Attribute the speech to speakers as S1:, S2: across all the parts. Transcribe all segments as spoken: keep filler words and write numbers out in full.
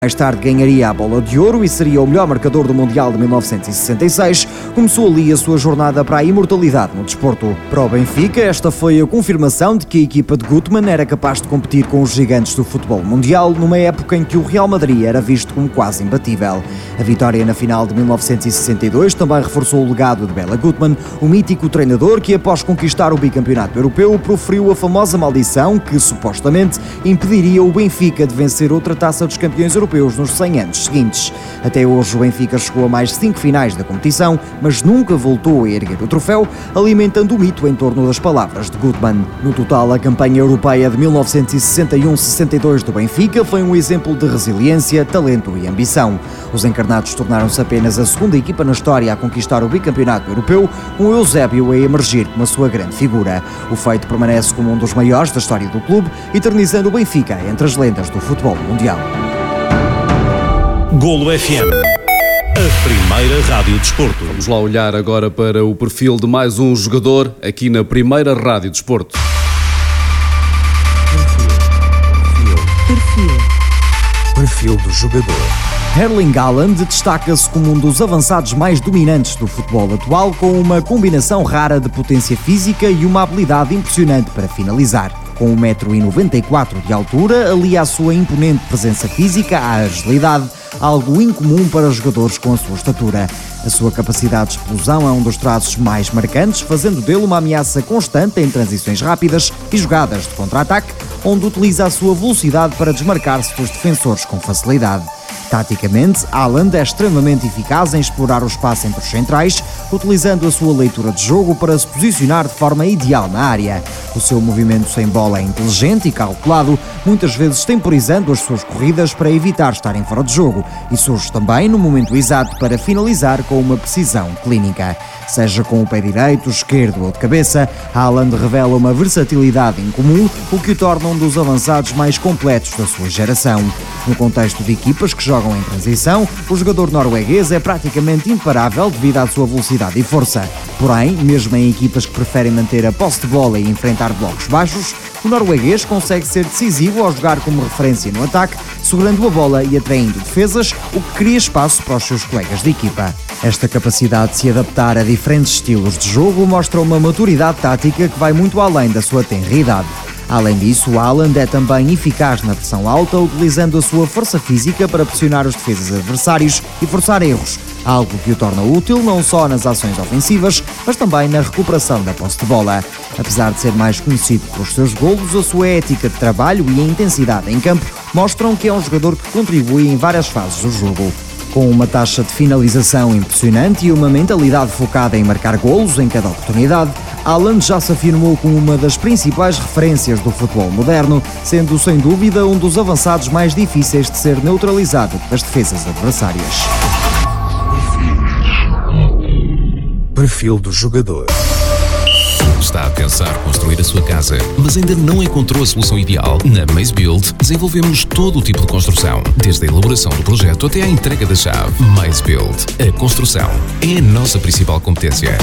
S1: Mais tarde ganharia a Bola de Ouro e seria o melhor marcador do Mundial de mil novecentos e sessenta e seis. Começou ali a sua jornada para a imortalidade no desporto. Para o Benfica, esta foi a confirmação de que a equipa de Gutmann era capaz de competir com os gigantes do futebol mundial numa época em que o Real Madrid era visto como quase imbatível. A vitória na final de mil novecentos e sessenta e dois também reforçou o legado de Béla Gutmann, o mítico treinador que, após conquistar o bicampeonato europeu, proferiu a famosa maldição que, supostamente, impediria o Benfica de vencer outra taça dos campeões europeus nos cem anos seguintes. Até hoje o Benfica chegou a mais cinco finais da competição, mas nunca voltou a erguer o troféu, alimentando o mito em torno das palavras de Gutmann. No total, a campanha europeia de mil novecentos e sessenta e um sessenta e dois do Benfica foi um exemplo de resiliência, talento e ambição. Os encarnados tornaram-se apenas a segunda equipa na história a conquistar o bicampeonato europeu, com o Eusébio a emergir como a sua grande figura. O feito permanece como um dos maiores da história do clube, eternizando o Benfica entre as lendas do futebol mundial.
S2: Golo F M, a primeira rádio desporto.
S3: Vamos lá olhar agora para o perfil de mais um jogador aqui na primeira rádio desporto.
S4: Perfil. Perfil. Perfil do jogador.
S1: Erling Haaland destaca-se como um dos avançados mais dominantes do futebol atual, com uma combinação rara de potência física e uma habilidade impressionante para finalizar. Com um metro e noventa e quatro de altura, alia a sua imponente presença física à agilidade, algo incomum para jogadores com a sua estatura. A sua capacidade de explosão é um dos traços mais marcantes, fazendo dele uma ameaça constante em transições rápidas e jogadas de contra-ataque, onde utiliza a sua velocidade para desmarcar-se dos defensores com facilidade. Taticamente, Haaland é extremamente eficaz em explorar o espaço entre os centrais, utilizando a sua leitura de jogo para se posicionar de forma ideal na área. O seu movimento sem bola é inteligente e calculado, muitas vezes temporizando as suas corridas para evitar estarem fora de jogo, e surge também no momento exato para finalizar com uma precisão clínica. Seja com o pé direito, esquerdo ou de cabeça, Haaland revela uma versatilidade incomum, o que o torna um dos avançados mais completos da sua geração. No contexto de equipas que jogam em transição, o jogador norueguês é praticamente imparável devido à sua velocidade e força. Porém, mesmo em equipas que preferem manter a posse de bola e enfrentar blocos baixos, o norueguês consegue ser decisivo ao jogar como referência no ataque, segurando a bola e atraindo defesas, o que cria espaço para os seus colegas de equipa. Esta capacidade de se adaptar a diferentes estilos de jogo mostra uma maturidade tática que vai muito além da sua tenra idade. Além disso, Haaland é também eficaz na pressão alta, utilizando a sua força física para pressionar os defesas adversários e forçar erros, algo que o torna útil não só nas ações ofensivas, mas também na recuperação da posse de bola. Apesar de ser mais conhecido pelos seus golos, a sua ética de trabalho e a intensidade em campo mostram que é um jogador que contribui em várias fases do jogo. Com uma taxa de finalização impressionante e uma mentalidade focada em marcar golos em cada oportunidade, Haaland já se afirmou como uma das principais referências do futebol moderno, sendo sem dúvida um dos avançados mais difíceis de ser neutralizado pelas defesas adversárias.
S4: Perfil do jogador.
S5: Está a pensar construir a sua casa, mas ainda não encontrou a solução ideal? Na Maze Build, desenvolvemos todo o tipo de construção, desde a elaboração do projeto até à entrega da chave. Maze Build. A construção é a nossa principal competência.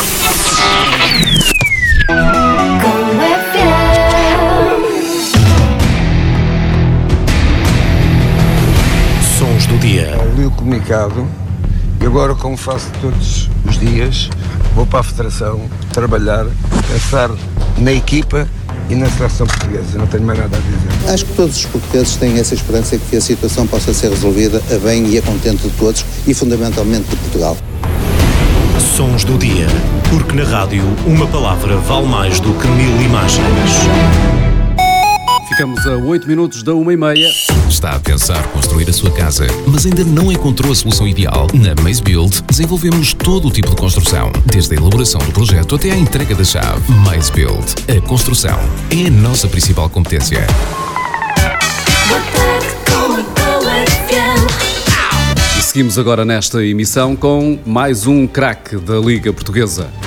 S2: Sons do dia.
S6: Li o comunicado e agora, como faço todos os dias, vou para a Federação trabalhar, pensar na equipa e na seleção portuguesa. Não tenho mais nada a dizer.
S7: Acho que todos os portugueses têm essa esperança de que a situação possa ser resolvida a bem e a contente de todos e fundamentalmente de Portugal.
S2: Sons do dia. Porque na rádio uma palavra vale mais do que mil imagens.
S3: Ficamos a oito minutos da uma e meia.
S5: Está a pensar construir a sua casa, mas ainda não encontrou a solução ideal? Na Maze Build, desenvolvemos todo o tipo de construção, desde a elaboração do projeto até à entrega da chave. Maze Build. A construção é a nossa principal competência.
S3: E seguimos agora nesta emissão com mais um craque da Liga Portuguesa.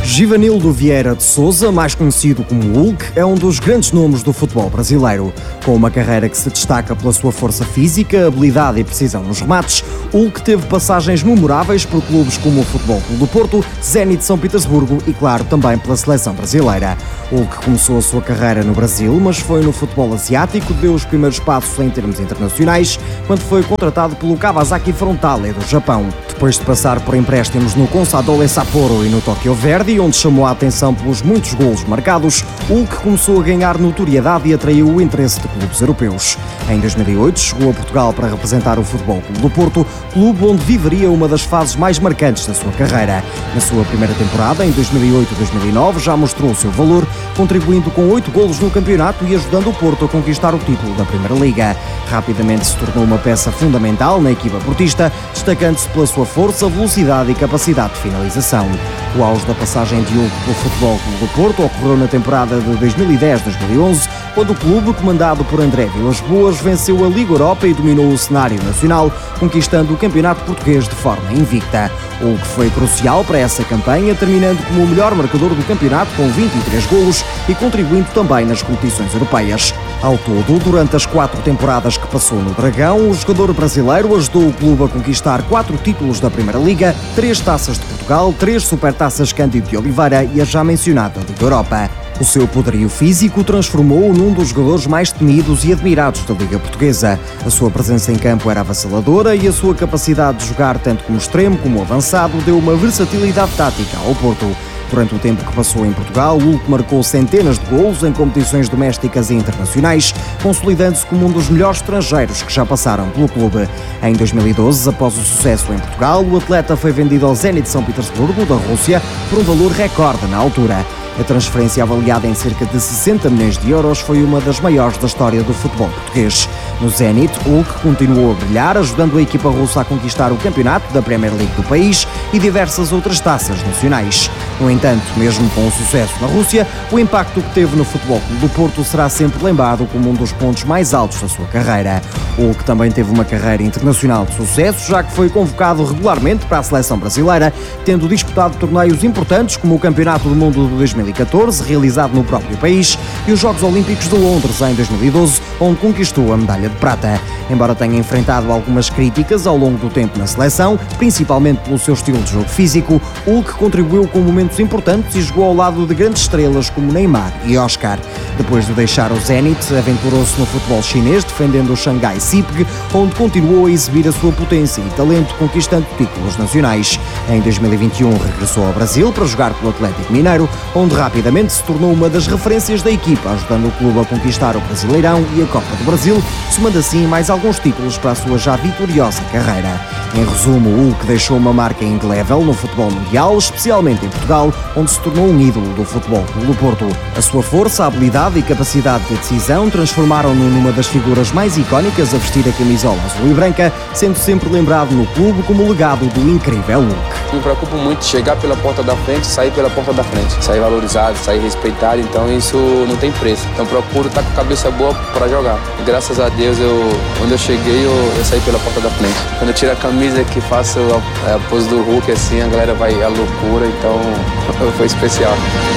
S1: Givanildo Vieira de Sousa, mais conhecido como Hulk, é um dos grandes nomes do futebol brasileiro. Com uma carreira que se destaca pela sua força física, habilidade e precisão nos remates, Hulk teve passagens memoráveis por clubes como o Futebol Clube do Porto, Zenit de São Petersburgo e, claro, também pela seleção brasileira. Hulk começou a sua carreira no Brasil, mas foi no futebol asiático, deu os primeiros passos em termos internacionais, quando foi contratado pelo Kawasaki Frontale do Japão. Depois de passar por empréstimos no Consadole Sapporo e no Tokyo Verdy, onde chamou a atenção pelos muitos golos marcados, Hulk começou a ganhar notoriedade e atraiu o interesse de clubes europeus. Em dois mil e oito chegou a Portugal para representar o Futebol Clube do Porto, clube onde viveria uma das fases mais marcantes da sua carreira. Na sua primeira temporada, em dois mil e oito a dois mil e nove, já mostrou o seu valor, contribuindo com oito golos no campeonato e ajudando o Porto a conquistar o título da Primeira Liga. Rapidamente se tornou uma peça fundamental na equipa portista, destacando-se pela sua força, velocidade e capacidade de finalização. O auge da passagem de Hulk pelo Futebol Clube do Porto ocorreu na temporada de dois mil e dez a dois mil e onze, quando o clube, comandado por André Vilas-Boas, venceu a Liga Europa e dominou o cenário nacional, conquistando o Campeonato Português de forma invicta. Hulk foi crucial para essa campanha, terminando como o melhor marcador do campeonato com vinte e três golos e contribuindo também nas competições europeias. Ao todo, durante as quatro temporadas que passou no Dragão, o jogador brasileiro ajudou o clube a conquistar quatro títulos da Primeira Liga, três taças de Portugal, três supertaças Cândido de Oliveira e a já mencionada Liga Europa. O seu poderio físico transformou-o num dos jogadores mais temidos e admirados da Liga Portuguesa. A sua presença em campo era avassaladora e a sua capacidade de jogar tanto como extremo como avançado deu uma versatilidade tática ao Porto. Durante o tempo que passou em Portugal, Hulk marcou centenas de golos em competições domésticas e internacionais, consolidando-se como um dos melhores estrangeiros que já passaram pelo clube. Em dois mil e doze, após o sucesso em Portugal, o atleta foi vendido ao Zenit de São Petersburgo, da Rússia, por um valor recorde na altura. A transferência, avaliada em cerca de sessenta milhões de euros, foi uma das maiores da história do futebol português. No Zenit, Hulk continuou a brilhar, ajudando a equipa russa a conquistar o campeonato da Premier League do país e diversas outras taças nacionais. No entanto, mesmo com o sucesso na Rússia, o impacto que teve no Futebol Clube do Porto será sempre lembrado como um dos pontos mais altos da sua carreira. Hulk também teve uma carreira internacional de sucesso, já que foi convocado regularmente para a seleção brasileira, tendo disputado torneios importantes como o Campeonato do Mundo de dois mil e catorze, realizado no próprio país, e os Jogos Olímpicos de Londres em dois mil e doze, onde conquistou a medalha de prata. Embora tenha enfrentado algumas críticas ao longo do tempo na seleção, principalmente pelo seu estilo de jogo físico, Hulk contribuiu com momentos importantes e jogou ao lado de grandes estrelas como Neymar e Oscar. Depois de deixar o Zenit, aventurou-se no futebol chinês, defendendo o Shanghai Sipg, onde continuou a exibir a sua potência e talento, conquistando títulos nacionais. Em dois mil e vinte e um regressou ao Brasil para jogar pelo Atlético Mineiro, onde rapidamente se tornou uma das referências da equipa, ajudando o clube a conquistar o Brasileirão e a Copa do Brasil, somando assim mais alguns títulos para a sua já vitoriosa carreira. Em resumo, o Hulk deixou uma marca indelével no futebol mundial, especialmente em Portugal, onde se tornou um ídolo do Futebol Clube do Porto. A sua força, habilidade e capacidade de decisão transformaram-no numa das figuras mais icónicas a vestir a camisola azul e branca, sendo sempre lembrado no clube como o legado do incrível Hulk.
S8: Me preocupo muito chegar pela porta da frente, sair pela porta da frente, sair valorizado, sair respeitado, então isso não tem preço. Então procuro estar com a cabeça boa para jogar. E graças a Deus, eu, quando eu cheguei, eu, eu saí pela porta da frente. Quando eu tiro a camisa que faço a, a pose do Hulk, assim, a galera vai à loucura, então foi especial.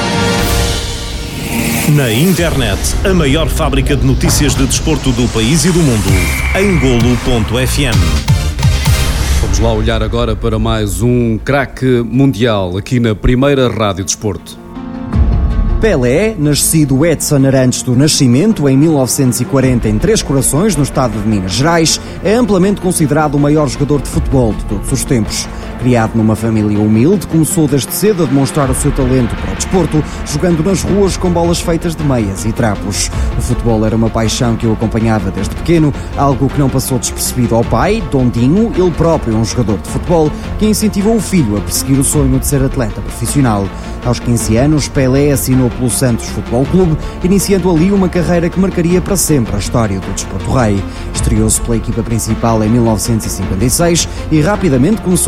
S2: Na internet, a maior fábrica de notícias de desporto do país e do mundo, em golo ponto f m.
S3: Vamos lá olhar agora para mais um craque mundial aqui na primeira Rádio Desporto.
S1: Pelé, nascido Edson Arantes do Nascimento em mil novecentos e quarenta em Três Corações, no estado de Minas Gerais, é amplamente considerado o maior jogador de futebol de todos os tempos. Criado numa família humilde, começou desde cedo a demonstrar o seu talento para o desporto, jogando nas ruas com bolas feitas de meias e trapos. O futebol era uma paixão que o acompanhava desde pequeno, algo que não passou despercebido ao pai, Dondinho, ele próprio um jogador de futebol, que incentivou o filho a perseguir o sonho de ser atleta profissional. Aos quinze anos, Pelé assinou pelo Santos Futebol Clube, iniciando ali uma carreira que marcaria para sempre a história do desporto rei. Estreou-se pela equipa principal em mil novecentos e cinquenta e seis e rapidamente começou a chamar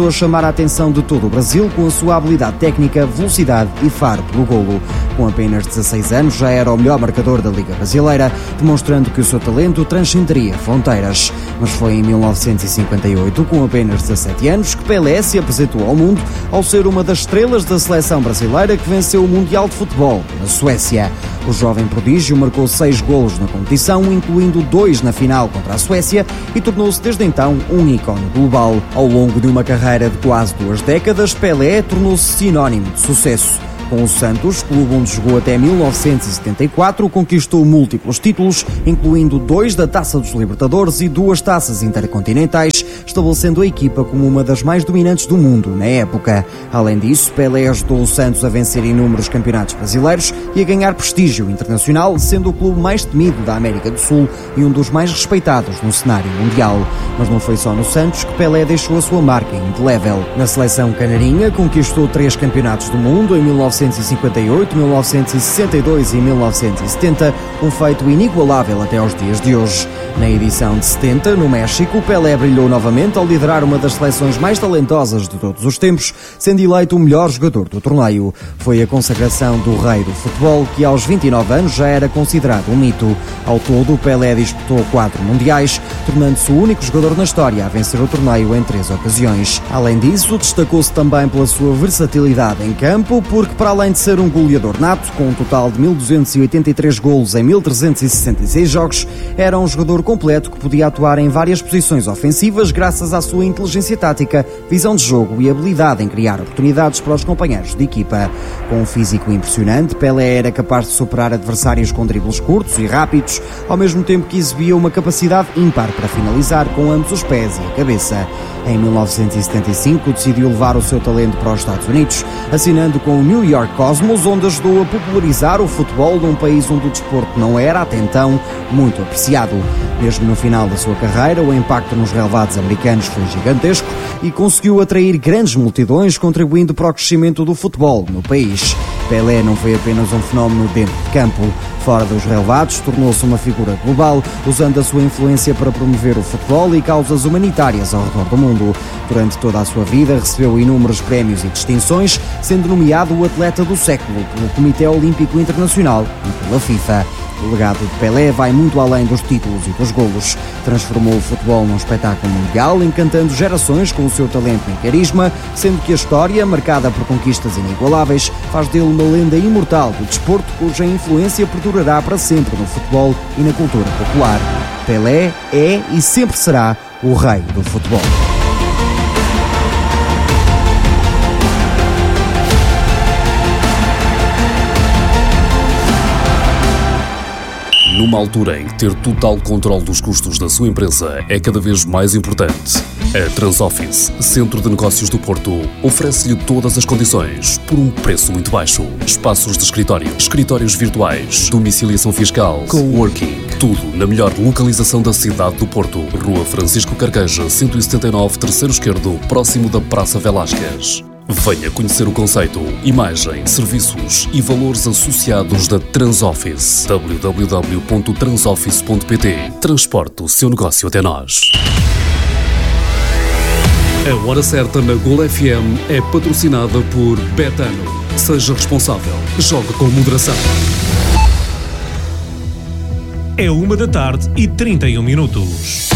S1: chamar a atenção de todo o Brasil com a sua habilidade técnica, velocidade e faro pelo golo. Com apenas dezasseis anos já era o melhor marcador da Liga Brasileira, demonstrando que o seu talento transcenderia fronteiras. Mas foi em mil novecentos e cinquenta e oito, com apenas dezassete anos, que Pelé se apresentou ao mundo ao ser uma das estrelas da seleção brasileira que venceu o Mundial de Futebol na Suécia. O jovem prodígio marcou seis golos na competição, incluindo dois na final contra a Suécia, e tornou-se desde então um ícone global. Ao longo de uma carreira de quase duas décadas, Pelé tornou-se sinónimo de sucesso. Com o Santos, clube onde jogou até mil novecentos e setenta e quatro, conquistou múltiplos títulos, incluindo dois da Taça dos Libertadores e duas taças intercontinentais, estabelecendo a equipa como uma das mais dominantes do mundo na época. Além disso, Pelé ajudou o Santos a vencer inúmeros campeonatos brasileiros e a ganhar prestígio internacional, sendo o clube mais temido da América do Sul e um dos mais respeitados no cenário mundial. Mas não foi só no Santos que Pelé deixou a sua marca indelével. Na seleção canarinha, conquistou três campeonatos do mundo em mil novecentos e cinquenta e oito, mil novecentos e sessenta e dois e mil novecentos e setenta, um feito inigualável até aos dias de hoje. Na edição de setenta, no México, Pelé brilhou novamente ao liderar uma das seleções mais talentosas de todos os tempos, sendo eleito o melhor jogador do torneio. Foi a consagração do rei do futebol, que aos vinte e nove anos já era considerado um mito. Ao todo, Pelé disputou quatro mundiais, tornando-se o único jogador na história a vencer o torneio em três ocasiões. Além disso, destacou-se também pela sua versatilidade em campo, porque para além de ser um goleador nato, com um total de mil duzentos e oitenta e três golos em mil trezentos e sessenta e seis jogos, era um jogador completo que podia atuar em várias posições ofensivas graças à sua inteligência tática, visão de jogo e habilidade em criar oportunidades para os companheiros de equipa. Com um físico impressionante, Pelé era capaz de superar adversários com dribles curtos e rápidos, ao mesmo tempo que exibia uma capacidade ímpar para finalizar com ambos os pés e a cabeça. Em mil novecentos e setenta e cinco, decidiu levar o seu talento para os Estados Unidos, assinando com o New York Cosmos, onde ajudou a popularizar o futebol num país onde o desporto não era, até então, muito apreciado. Mesmo no final da sua carreira, o impacto nos relevados americanos foi gigantesco e conseguiu atrair grandes multidões, contribuindo para o crescimento do futebol no país. Pelé não foi apenas um fenómeno dentro de campo. Fora dos relevados, tornou-se uma figura global, usando a sua influência para promover o futebol e causas humanitárias ao redor do mundo. Durante toda a sua vida, recebeu inúmeros prémios e distinções, sendo nomeado o atleta do século pelo Comitê Olímpico Internacional e pela FIFA. O legado de Pelé vai muito além dos títulos e dos golos. Transformou o futebol num espetáculo mundial, encantando gerações com o seu talento e carisma, sendo que a história, marcada por conquistas inigualáveis, faz dele uma lenda imortal do desporto, cuja influência perdurará para sempre no futebol e na cultura popular. Pelé é e sempre será o rei do futebol.
S3: Numa altura em que ter total controle dos custos da sua empresa é cada vez mais importante, a Transoffice, Centro de Negócios do Porto, oferece-lhe todas as condições por um preço muito baixo. Espaços de escritório, escritórios virtuais, domiciliação fiscal, coworking, tudo na melhor localização da cidade do Porto. Rua Francisco Carqueja, cento e setenta e nove, terceiro esquerdo, próximo da Praça Velásquez. Venha conhecer o conceito, imagem, serviços e valores associados da Transoffice. w w w ponto transoffice ponto p t. Transporte o seu negócio até nós. A Hora Certa na Gol F M é patrocinada por Betano. Seja responsável. Jogue com moderação.
S2: É uma da tarde e trinta e um minutos.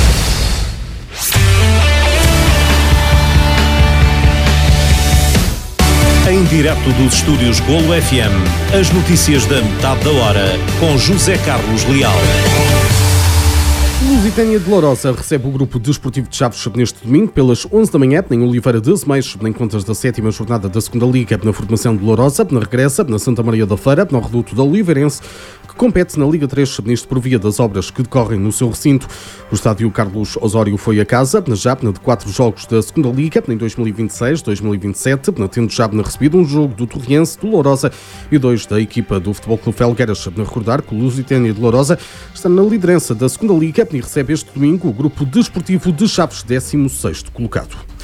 S2: Em direto dos estúdios Golo F M, as notícias da metade da hora, com José Carlos Leal.
S9: Lusitânia de Lourosa recebe o grupo desportivo de Chaves neste domingo, pelas onze da manhã, em Oliveira de Azemais, em contas da sétima jornada da segunda Liga, na formação de Lourosa, na regressa, na Santa Maria da Feira, no reduto da Oliveirense, que compete na Liga três neste por via das obras que decorrem no seu recinto. O estádio Carlos Osório foi a casa, na Jábena, de quatro jogos da segunda Liga, em dois mil e vinte e seis dois mil e vinte e sete, tendo Jábena recebido um jogo do Torriense, do Lourosa e dois da equipa do Futebol Clube Felgueiras. A recordar que o Lusitânia de Lourosa está na liderança da segunda Liga e recebe este domingo o grupo desportivo de Chaves, décimo sexto colocado.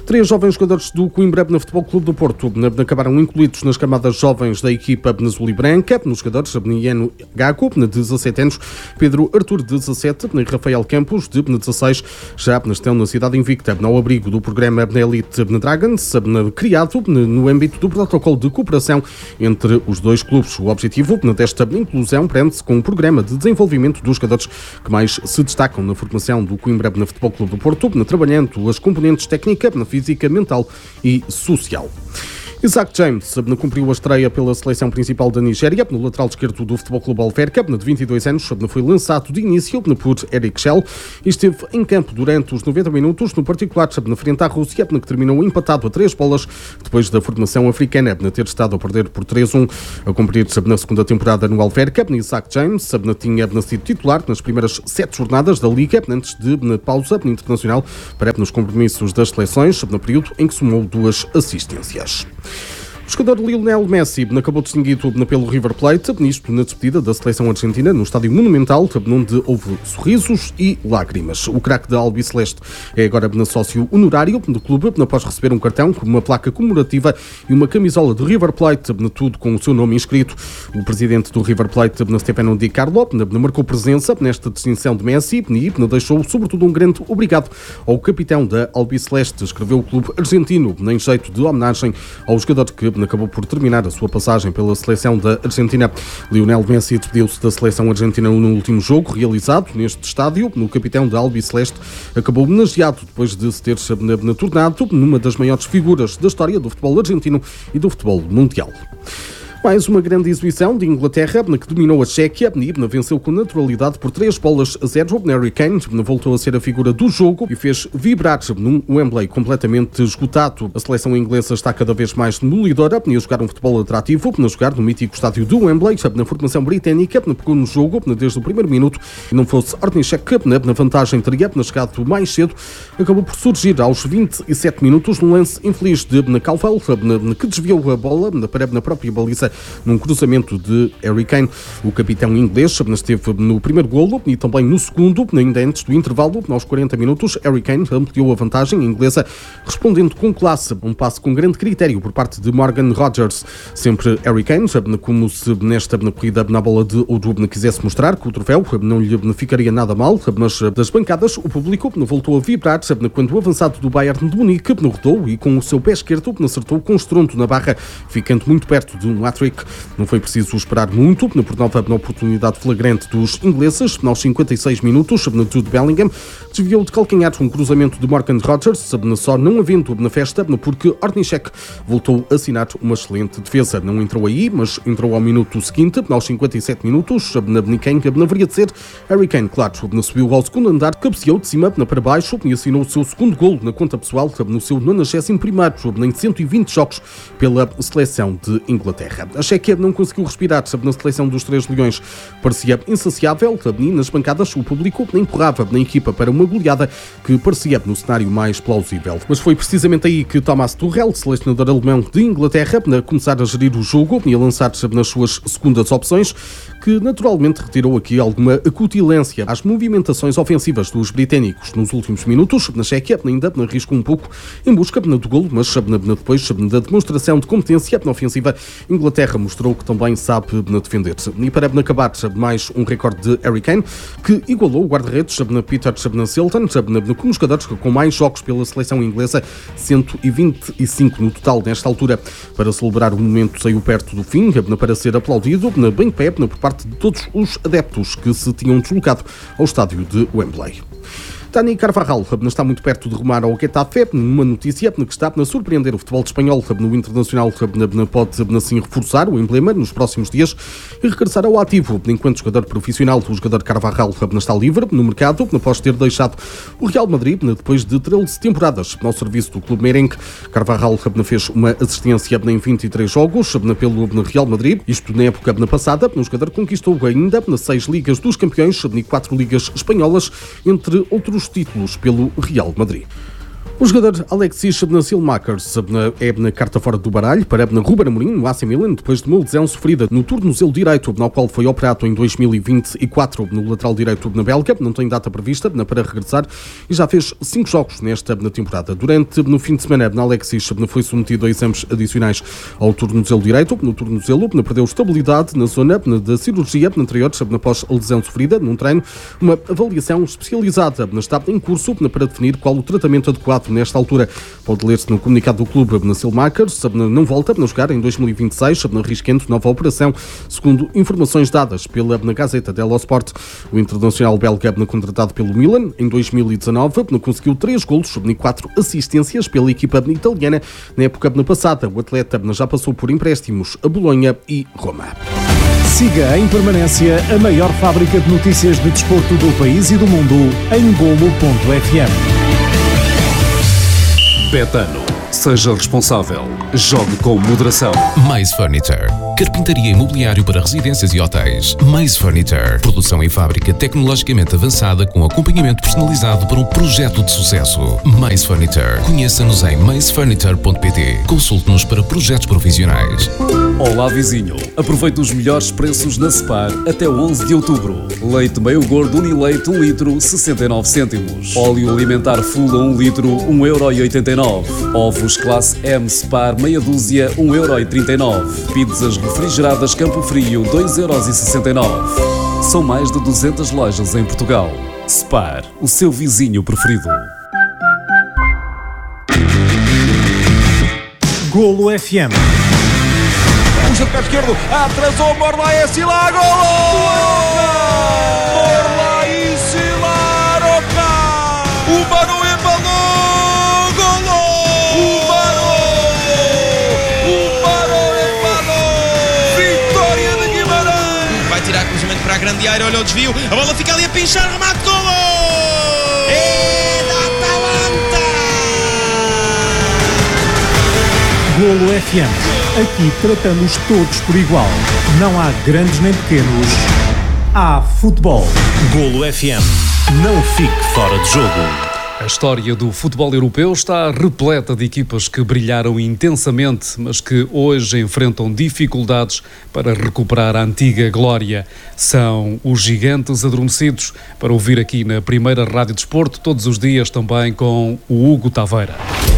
S9: Três jovens jogadores do Coimbra no Futebol Clube do Porto acabaram incluídos nas camadas jovens da equipa azul e branca. Nos jogadores, Iano Gago, de dezassete anos, Pedro Artur, de dezassete, e Rafael Campos, de dezasseis, já estão na cidade invicta, ao abrigo do programa Elite Dragons, criado no âmbito do protocolo de cooperação entre os dois clubes. O objetivo desta inclusão prende-se com o programa de desenvolvimento dos jogadores que mais se destacam na formação do Coimbra no Futebol Clube do Porto, trabalhando as componentes técnica, física, mental e social. Isaac James cumpriu a estreia pela seleção principal da Nigéria. No lateral esquerdo do Futebol Clube Alverca, de vinte e dois anos, foi lançado de início por Eric Schell e esteve em campo durante os noventa minutos, no particular na frente à Rússia, que terminou empatado a três bolas depois da formação africana ter estado a perder por três a um. A cumprir na segunda temporada no Alverca, Isaac James tinha sido titular nas primeiras sete jornadas da Liga, antes de na pausa internacional para nos compromissos das seleções, no período em que somou duas assistências. O jogador Lionel Messi acabou distinguido pelo River Plate, nisto na despedida da seleção argentina no estádio Monumental, onde houve sorrisos e lágrimas. O craque da Albiceleste é agora sócio honorário do clube, após receber um cartão com uma placa comemorativa e uma camisola de River Plate, tudo com o seu nome inscrito. O presidente do River Plate, Stefano Di Carlo, marcou presença nesta distinção de Messi e deixou sobretudo um grande obrigado ao capitão da Albiceleste, escreveu o clube argentino, em jeito de homenagem ao jogador que acabou por terminar a sua passagem pela seleção da Argentina. Lionel Messi despediu-se da seleção argentina no último jogo realizado neste estádio. O capitão da Albiceleste acabou homenageado depois de se ter tornado numa das maiores figuras da história do futebol argentino e do futebol mundial. Mais uma grande exibição de Inglaterra, que dominou a Chequia e venceu com naturalidade por três bolas a zero. Harry Kane voltou a ser a figura do jogo e fez vibrar num Wembley completamente esgotado. A seleção inglesa está cada vez mais demolidora a jogar um futebol atrativo, a jogar no mítico estádio do Wembley. Na formação britânica, pegou no jogo desde o primeiro minuto e não fosse Hornacek na vantagem, teria chegado mais cedo. Acabou por surgir aos vinte e sete minutos num lance infeliz de Calvel, que desviou a bola na própria baliza num cruzamento de Harry Kane. O capitão inglês esteve no primeiro golo e também no segundo, ainda antes do intervalo. Aos quarenta minutos, Harry Kane ampliou a vantagem inglesa, respondendo com classe um passe com grande critério por parte de Morgan Rogers. Sempre Harry Kane, como se nesta corrida na bola de ouro quisesse mostrar que o troféu não lhe ficaria nada mal, mas das bancadas o público voltou a vibrar quando o avançado do Bayern de Munique rodou e com o seu pé esquerdo acertou com estrondo na barra, ficando muito perto de um hat-trick. Não foi preciso esperar muito por nova oportunidade flagrante dos ingleses. Aos cinquenta e seis minutos, Jude Bellingham desviou de calcanhar um cruzamento de Morgan Rogers, só não havendo na festa, porque Hornacek voltou a assinar uma excelente defesa. Não entrou aí, mas entrou ao minuto seguinte, aos cinquenta e sete minutos, quem haveria de ser Harry Kane, claro, subiu ao segundo andar, cabeceou de cima para baixo e assinou o seu segundo golo na conta pessoal no seu nonagésimo primeiro em cento e vinte jogos pela seleção de Inglaterra. A Chequia não conseguiu respirar na seleção dos Três Leões. Parecia insaciável e nas bancadas o público empurrava na equipa para uma goleada que parecia no cenário mais plausível. Mas foi precisamente aí que Thomas Tuchel, selecionador alemão de Inglaterra, a começar a gerir o jogo e a lançar nas suas segundas opções, que naturalmente retirou aqui alguma acutilância às movimentações ofensivas dos britânicos. Nos últimos minutos, na Chequia ainda arriscou um pouco em busca do golo, mas depois da demonstração de competência ofensiva, Inglaterra mostrou que também sabe defender-se. E para acabar, mais um recorde de Harry Kane, que igualou o guarda-redes Peter Shilton como jogador com mais jogos pela seleção inglesa, cento e vinte e cinco no total nesta altura. Para celebrar o momento, saiu perto do fim, para ser aplaudido bem de pé por parte de todos os adeptos que se tinham deslocado ao estádio de Wembley. Dani Carvajal está muito perto de rumar ao Getafe, numa notícia que está a surpreender o futebol espanhol. No Internacional pode assim reforçar o emblema nos próximos dias e regressar ao ativo. Enquanto jogador profissional, o jogador Carvajal está livre no mercado após ter deixado o Real Madrid depois de treze temporadas ao serviço do clube merengue. Carvajal fez uma assistência em vinte e três jogos pelo Real Madrid. Isto na época passada, o jogador conquistou ainda seis Ligas dos Campeões e quatro Ligas Espanholas, entre outros títulos pelo Real Madrid. O jogador Alexis Silmakers é na carta fora do baralho para Ruben Amorim no A C Milan, depois de uma lesão sofrida no tornozelo direito, no qual foi operado em dois mil e vinte e quatro no lateral direito na Bélgica. Não tem data prevista para regressar e já fez cinco jogos nesta temporada. Durante no fim de semana, Alexis foi submetido a exames adicionais ao tornozelo direito. No tornozelo, perdeu estabilidade na zona da cirurgia anterior, após a lesão sofrida num treino. Uma avaliação especializada está em curso para definir qual o tratamento adequado nesta altura. Pode ler-se no comunicado do clube na Silmakers, não volta a jogar em dois mil e vinte e seis, arriscando nova operação, segundo informações dadas pela Gazeta dello Sport. O internacional belga, contratado pelo Milan em dois mil e dezanove, conseguiu três golos e quatro assistências pela equipa italiana. Na época passada, o atleta já passou por empréstimos a Bolonha e Roma.
S10: Siga em permanência a maior fábrica de notícias de desporto do país e do mundo em golo ponto f m.
S3: Betano. Seja responsável. Jogue com moderação.
S5: Mais Furniture. Carpintaria e mobiliário para residências e hotéis. Mais Furniture. Produção em fábrica tecnologicamente avançada com acompanhamento personalizado para um projeto de sucesso. Mais Furniture. Conheça-nos em mais furniture ponto p t. Consulte-nos para projetos profissionais.
S3: Olá, vizinho. Aproveite os melhores preços na Spar até onze de outubro. Leite meio gordo Unileite um litro, sessenta e nove cêntimos. Óleo alimentar full a um litro, um euro e oitenta e nove. Ovos classe M Spar meia dúzia, um euro e trinta e nove. Pizzas refrigeradas Campo Frio, dois euros e sessenta e nove. São mais de duzentas lojas em Portugal. Spar, o seu vizinho preferido.
S10: Golo F M.
S11: Puxa de pé esquerdo, atrasou Morla e Silar, golo! Morla e Silar, o Manu embalou, golo! O Manu! O Manu embalou! Vitória de Guimarães! Vai tirar cruzamento para a grande área, olha o desvio, a bola fica ali a pinchar, remate, golo! É da Atalanta!
S10: Golo F M. Aqui tratamos todos por igual. Não há grandes nem pequenos. Há futebol.
S2: Golo F M. Não fique fora de jogo.
S3: A história do futebol europeu está repleta de equipas que brilharam intensamente, mas que hoje enfrentam dificuldades para recuperar a antiga glória. São os gigantes adormecidos. Para ouvir aqui na primeira Rádio Desporto, todos os dias também com o Hugo Taveira.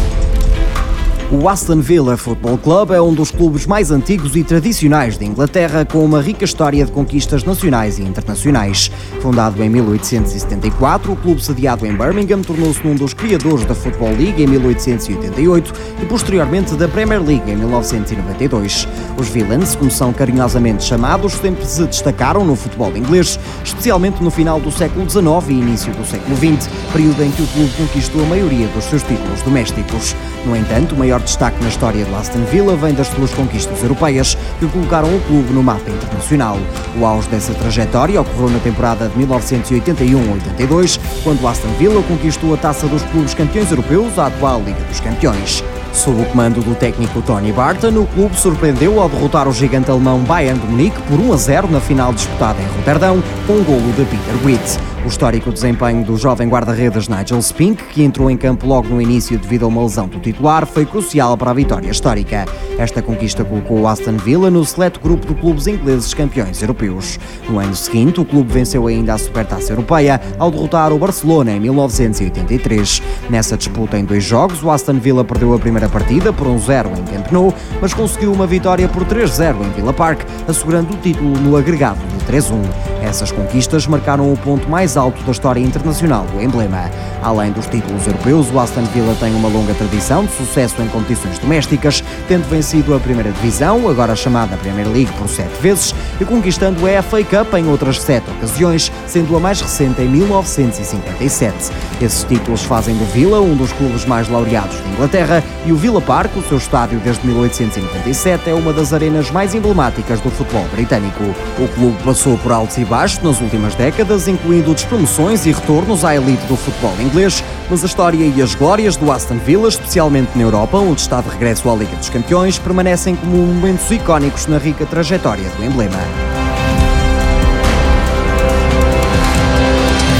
S1: O Aston Villa Football Club é um dos clubes mais antigos e tradicionais de Inglaterra, com uma rica história de conquistas nacionais e internacionais. Fundado em mil oitocentos e setenta e quatro, o clube sediado em Birmingham tornou-se um dos criadores da Football League em mil oitocentos e oitenta e oito e posteriormente da Premier League em mil novecentos e noventa e dois. Os Villains, como são carinhosamente chamados, sempre se destacaram no futebol inglês, especialmente no final do século dezenove e início do século vinte, período em que o clube conquistou a maioria dos seus títulos domésticos. No entanto, o maior destaque na história do Aston Villa vem das suas conquistas europeias, que colocaram o clube no mapa internacional. O auge dessa trajetória ocorreu na temporada de mil novecentos e oitenta e um a oitenta e dois, quando o Aston Villa conquistou a taça dos clubes campeões europeus, a atual Liga dos Campeões. Sob o comando do técnico Tony Barton, o clube surpreendeu ao derrotar o gigante alemão Bayern de Munique por um a zero na final disputada em Roterdão, com um golo de Peter Witt. O histórico desempenho do jovem guarda-redes Nigel Spink, que entrou em campo logo no início devido a uma lesão do titular, foi crucial para a vitória histórica. Esta conquista colocou o Aston Villa no seleto grupo de clubes ingleses campeões europeus. No ano seguinte, o clube venceu ainda a Supertaça Europeia ao derrotar o Barcelona em mil novecentos e oitenta e três. Nessa disputa em dois jogos, o Aston Villa perdeu a primeira partida por um zero em Camp Nou, mas conseguiu uma vitória por três a zero em Villa Park, assegurando o título no agregado de três a um. Essas conquistas marcaram o ponto mais alto da história internacional do emblema. Além dos títulos europeus, o Aston Villa tem uma longa tradição de sucesso em competições domésticas, tendo vencido a primeira divisão, agora chamada Premier League, por sete vezes, e conquistando a F A Cup em outras sete ocasiões, sendo a mais recente em mil novecentos e cinquenta e sete. Esses títulos fazem do Villa um dos clubes mais laureados de Inglaterra, e o Villa Park, o seu estádio desde mil oitocentos e noventa e sete, é uma das arenas mais emblemáticas do futebol britânico. O clube passou por altos e baixos nas últimas décadas, incluindo despromoções e retornos à elite do futebol inglês, mas a história e as glórias do Aston Villa, especialmente na Europa, onde está de regresso à Liga dos Campeões, permanecem como momentos icónicos na rica trajetória do emblema.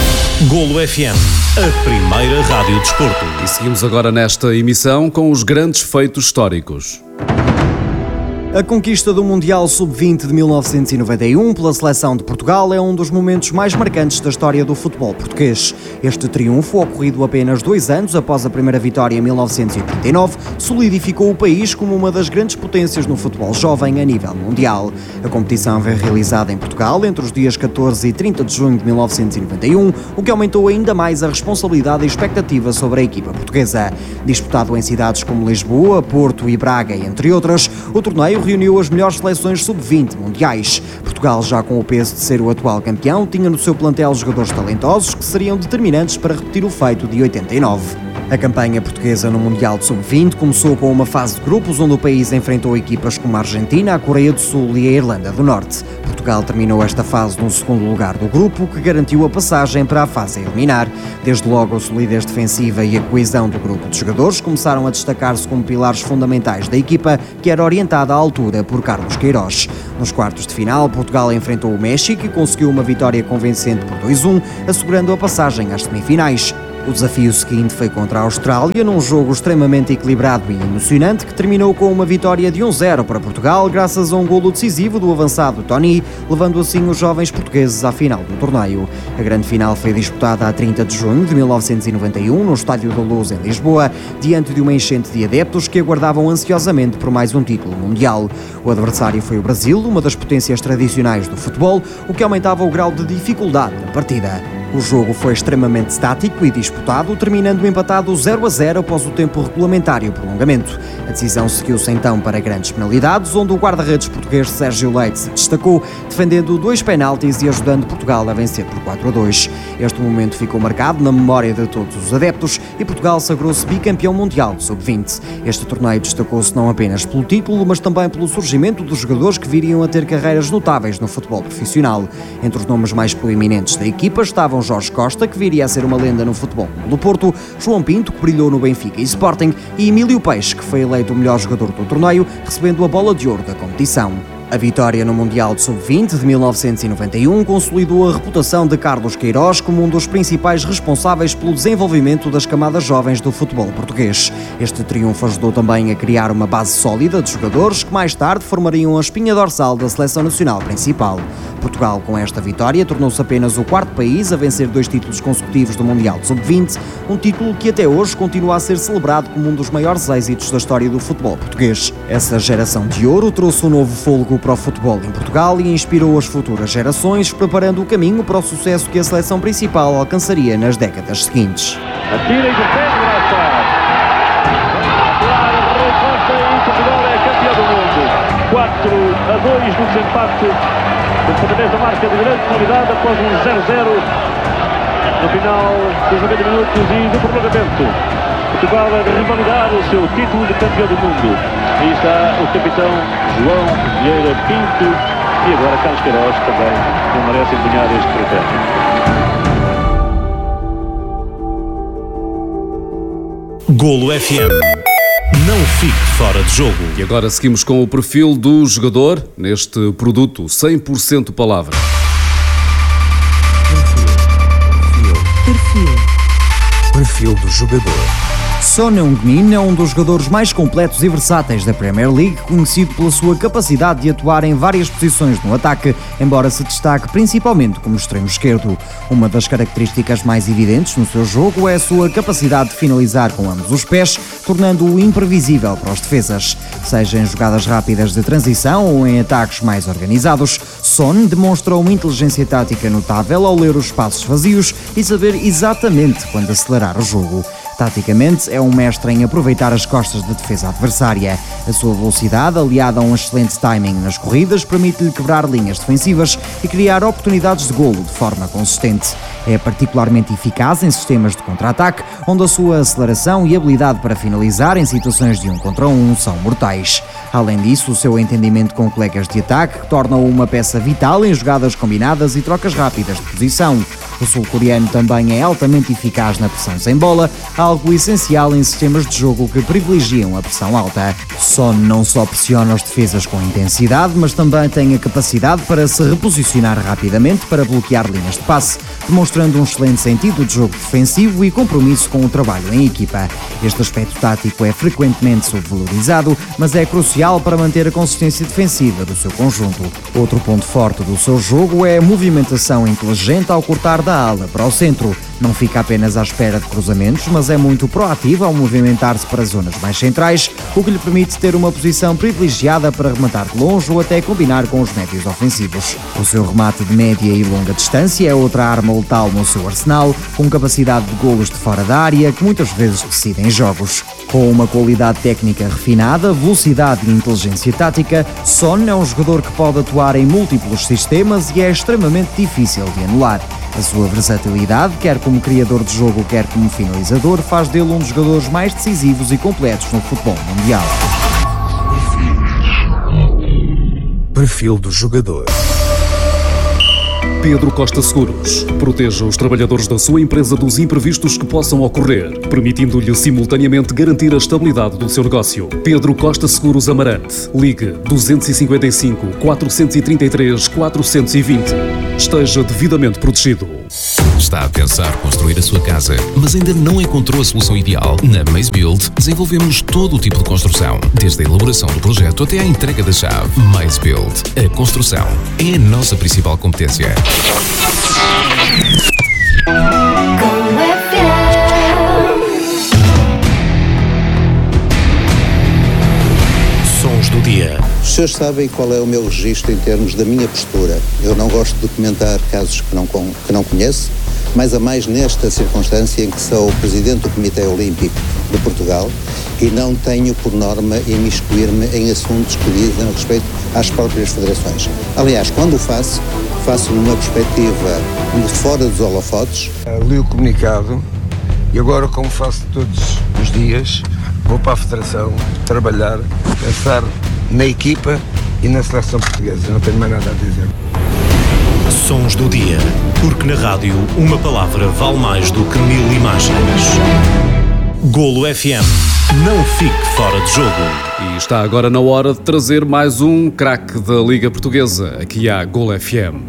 S2: Golo F M, a primeira rádio de desporto.
S3: E seguimos agora nesta emissão com os grandes feitos históricos.
S1: A conquista do Mundial sub vinte de mil novecentos e noventa e um pela seleção de Portugal é um dos momentos mais marcantes da história do futebol português. Este triunfo, ocorrido apenas dois anos após a primeira vitória em mil novecentos e oitenta e nove, solidificou o país como uma das grandes potências no futebol jovem a nível mundial. A competição foi realizada em Portugal entre os dias catorze e trinta de junho de mil novecentos e noventa e um, o que aumentou ainda mais a responsabilidade e expectativa sobre a equipa portuguesa. Disputado em cidades como Lisboa, Porto e Braga, entre outras, o torneio reuniu as melhores seleções sub vinte mundiais. Portugal, já com o peso de ser o atual campeão, tinha no seu plantel jogadores talentosos que seriam determinantes para repetir o feito de oitenta e nove. A campanha portuguesa no Mundial de sub vinte começou com uma fase de grupos onde o país enfrentou equipas como a Argentina, a Coreia do Sul e a Irlanda do Norte. Portugal terminou esta fase no segundo lugar do grupo, que garantiu a passagem para a fase a eliminar. Desde logo, a solidez defensiva e a coesão do grupo de jogadores começaram a destacar-se como pilares fundamentais da equipa, que era orientada à altura por Carlos Queiroz. Nos quartos de final, Portugal enfrentou o México e conseguiu uma vitória convincente por dois a um, assegurando a passagem às semifinais. O desafio seguinte foi contra a Austrália, num jogo extremamente equilibrado e emocionante, que terminou com uma vitória de um a zero para Portugal, graças a um golo decisivo do avançado Tony, levando assim os jovens portugueses à final do torneio. A grande final foi disputada a trinta de junho de mil novecentos e noventa e um, no Estádio da Luz, em Lisboa, diante de uma enchente de adeptos que aguardavam ansiosamente por mais um título mundial. O adversário foi o Brasil, uma das potências tradicionais do futebol, o que aumentava o grau de dificuldade da partida. O jogo foi extremamente estático e disputado, terminando empatado zero a zero após o tempo regulamentar e o prolongamento. A decisão seguiu-se então para grandes penalidades, onde o guarda-redes português Sérgio Leite se destacou, defendendo dois penaltis e ajudando Portugal a vencer por quatro a dois. Este momento ficou marcado na memória de todos os adeptos e Portugal sagrou-se bicampeão mundial de sub vinte. Este torneio destacou-se não apenas pelo título, mas também pelo surgimento dos jogadores que viriam a ter carreiras notáveis no futebol profissional. Entre os nomes mais proeminentes da equipa estavam Jorge Costa, que viria a ser uma lenda no futebol do Porto, João Pinto, que brilhou no Benfica e Sporting, e Emílio Peixe, que foi eleito o melhor jogador do torneio, recebendo a bola de ouro da competição. A vitória no Mundial de sub vinte de mil novecentos e noventa e um consolidou a reputação de Carlos Queiroz como um dos principais responsáveis pelo desenvolvimento das camadas jovens do futebol português. Este triunfo ajudou também a criar uma base sólida de jogadores que mais tarde formariam a espinha dorsal da seleção nacional principal. Portugal, com esta vitória, tornou-se apenas o quarto país a vencer dois títulos consecutivos do Mundial de sub vinte, um título que até hoje continua a ser celebrado como um dos maiores êxitos da história do futebol português. Essa geração de ouro trouxe um novo fôlego para o futebol em Portugal e inspirou as futuras gerações, preparando o caminho para o sucesso que a seleção principal alcançaria nas décadas seguintes.
S12: Atira e defende, lá está. Claro, Rui Costa e Portugal é campeão do mundo. quatro a dois no desempate, através da marca de grande qualidade após um zero a zero no final dos noventa minutos e do prolongamento. Portugal a revalidar o seu título de campeão do mundo. Aí está o capitão João Vieira Pinto e agora Carlos Queiroz também não merece empenhar este troféu.
S2: Golo F M. Não fique fora de jogo.
S3: E agora seguimos com o perfil do jogador neste produto cem por cento palavra.
S4: Perfil. Perfil do jogador.
S1: Son Heung-min é um dos jogadores mais completos e versáteis da Premier League, conhecido pela sua capacidade de atuar em várias posições no ataque, embora se destaque principalmente como extremo esquerdo. Uma das características mais evidentes no seu jogo é a sua capacidade de finalizar com ambos os pés, tornando-o imprevisível para os defesas. Seja em jogadas rápidas de transição ou em ataques mais organizados, Son demonstra uma inteligência tática notável ao ler os espaços vazios e saber exatamente quando acelerar o jogo. Taticamente, é um mestre em aproveitar as costas da defesa adversária. A sua velocidade, aliada a um excelente timing nas corridas, permite-lhe quebrar linhas defensivas e criar oportunidades de golo de forma consistente. É particularmente eficaz em sistemas de contra-ataque, onde a sua aceleração e habilidade para finalizar em situações de um contra um são mortais. Além disso, o seu entendimento com colegas de ataque torna-o uma peça vital em jogadas combinadas e trocas rápidas de posição. O sul-coreano também é altamente eficaz na pressão sem bola, algo essencial em sistemas de jogo que privilegiam a pressão alta. Son não só pressiona os defesas com intensidade, mas também tem a capacidade para se reposicionar rapidamente para bloquear linhas de passe, demonstrando um excelente sentido de jogo defensivo e compromisso com o trabalho em equipa. Este aspecto tático é frequentemente subvalorizado, mas é crucial para manter a consistência defensiva do seu conjunto. Outro ponto forte do seu jogo é a movimentação inteligente ao cortar da ala para o centro. Não fica apenas à espera de cruzamentos, mas é muito proativo ao movimentar-se para zonas mais centrais, o que lhe permite ter uma posição privilegiada para rematar de longe ou até combinar com os médios ofensivos. O seu remate de média e longa distância é outra arma letal no seu arsenal, com capacidade de golos de fora da área que muitas vezes decidem jogos. Com uma qualidade técnica refinada, velocidade e inteligência tática, Son é um jogador que pode atuar em múltiplos sistemas e é extremamente difícil de anular. A sua versatilidade, quer como criador de jogo, quer como finalizador, faz dele um dos jogadores mais decisivos e completos no futebol mundial.
S4: Perfil do jogador.
S3: Pedro Costa Seguros proteja os trabalhadores da sua empresa dos imprevistos que possam ocorrer, permitindo-lhe simultaneamente garantir a estabilidade do seu negócio. Pedro Costa Seguros Amarante. Ligue dois cinco cinco, quatro três três, quatro dois zero. Esteja devidamente protegido.
S5: Está a pensar construir a sua casa, mas ainda não encontrou a solução ideal? Na Maze Build desenvolvemos todo o tipo de construção, desde a elaboração do projeto até à entrega da chave. Maze Build. A construção é a nossa principal competência.
S2: Sons do dia.
S7: Os senhores sabem qual é o meu registro em termos da minha postura. Eu não gosto de comentar casos que não, que não conheço, mais a mais nesta circunstância em que sou o Presidente do Comitê Olímpico de Portugal e não tenho por norma imiscuir-me em assuntos que dizem respeito às próprias federações. Aliás, quando o faço, faço numa perspectiva de fora dos holofotes.
S6: Li o comunicado e agora, como faço todos os dias, vou para a Federação trabalhar, pensar na equipa e na seleção portuguesa. Não tenho mais nada a dizer.
S2: Sons do dia, porque na rádio uma palavra vale mais do que mil imagens. Golo F M. Não fique fora de jogo.
S3: E está agora na hora de trazer mais um craque da Liga Portuguesa. Aqui há Golo F M.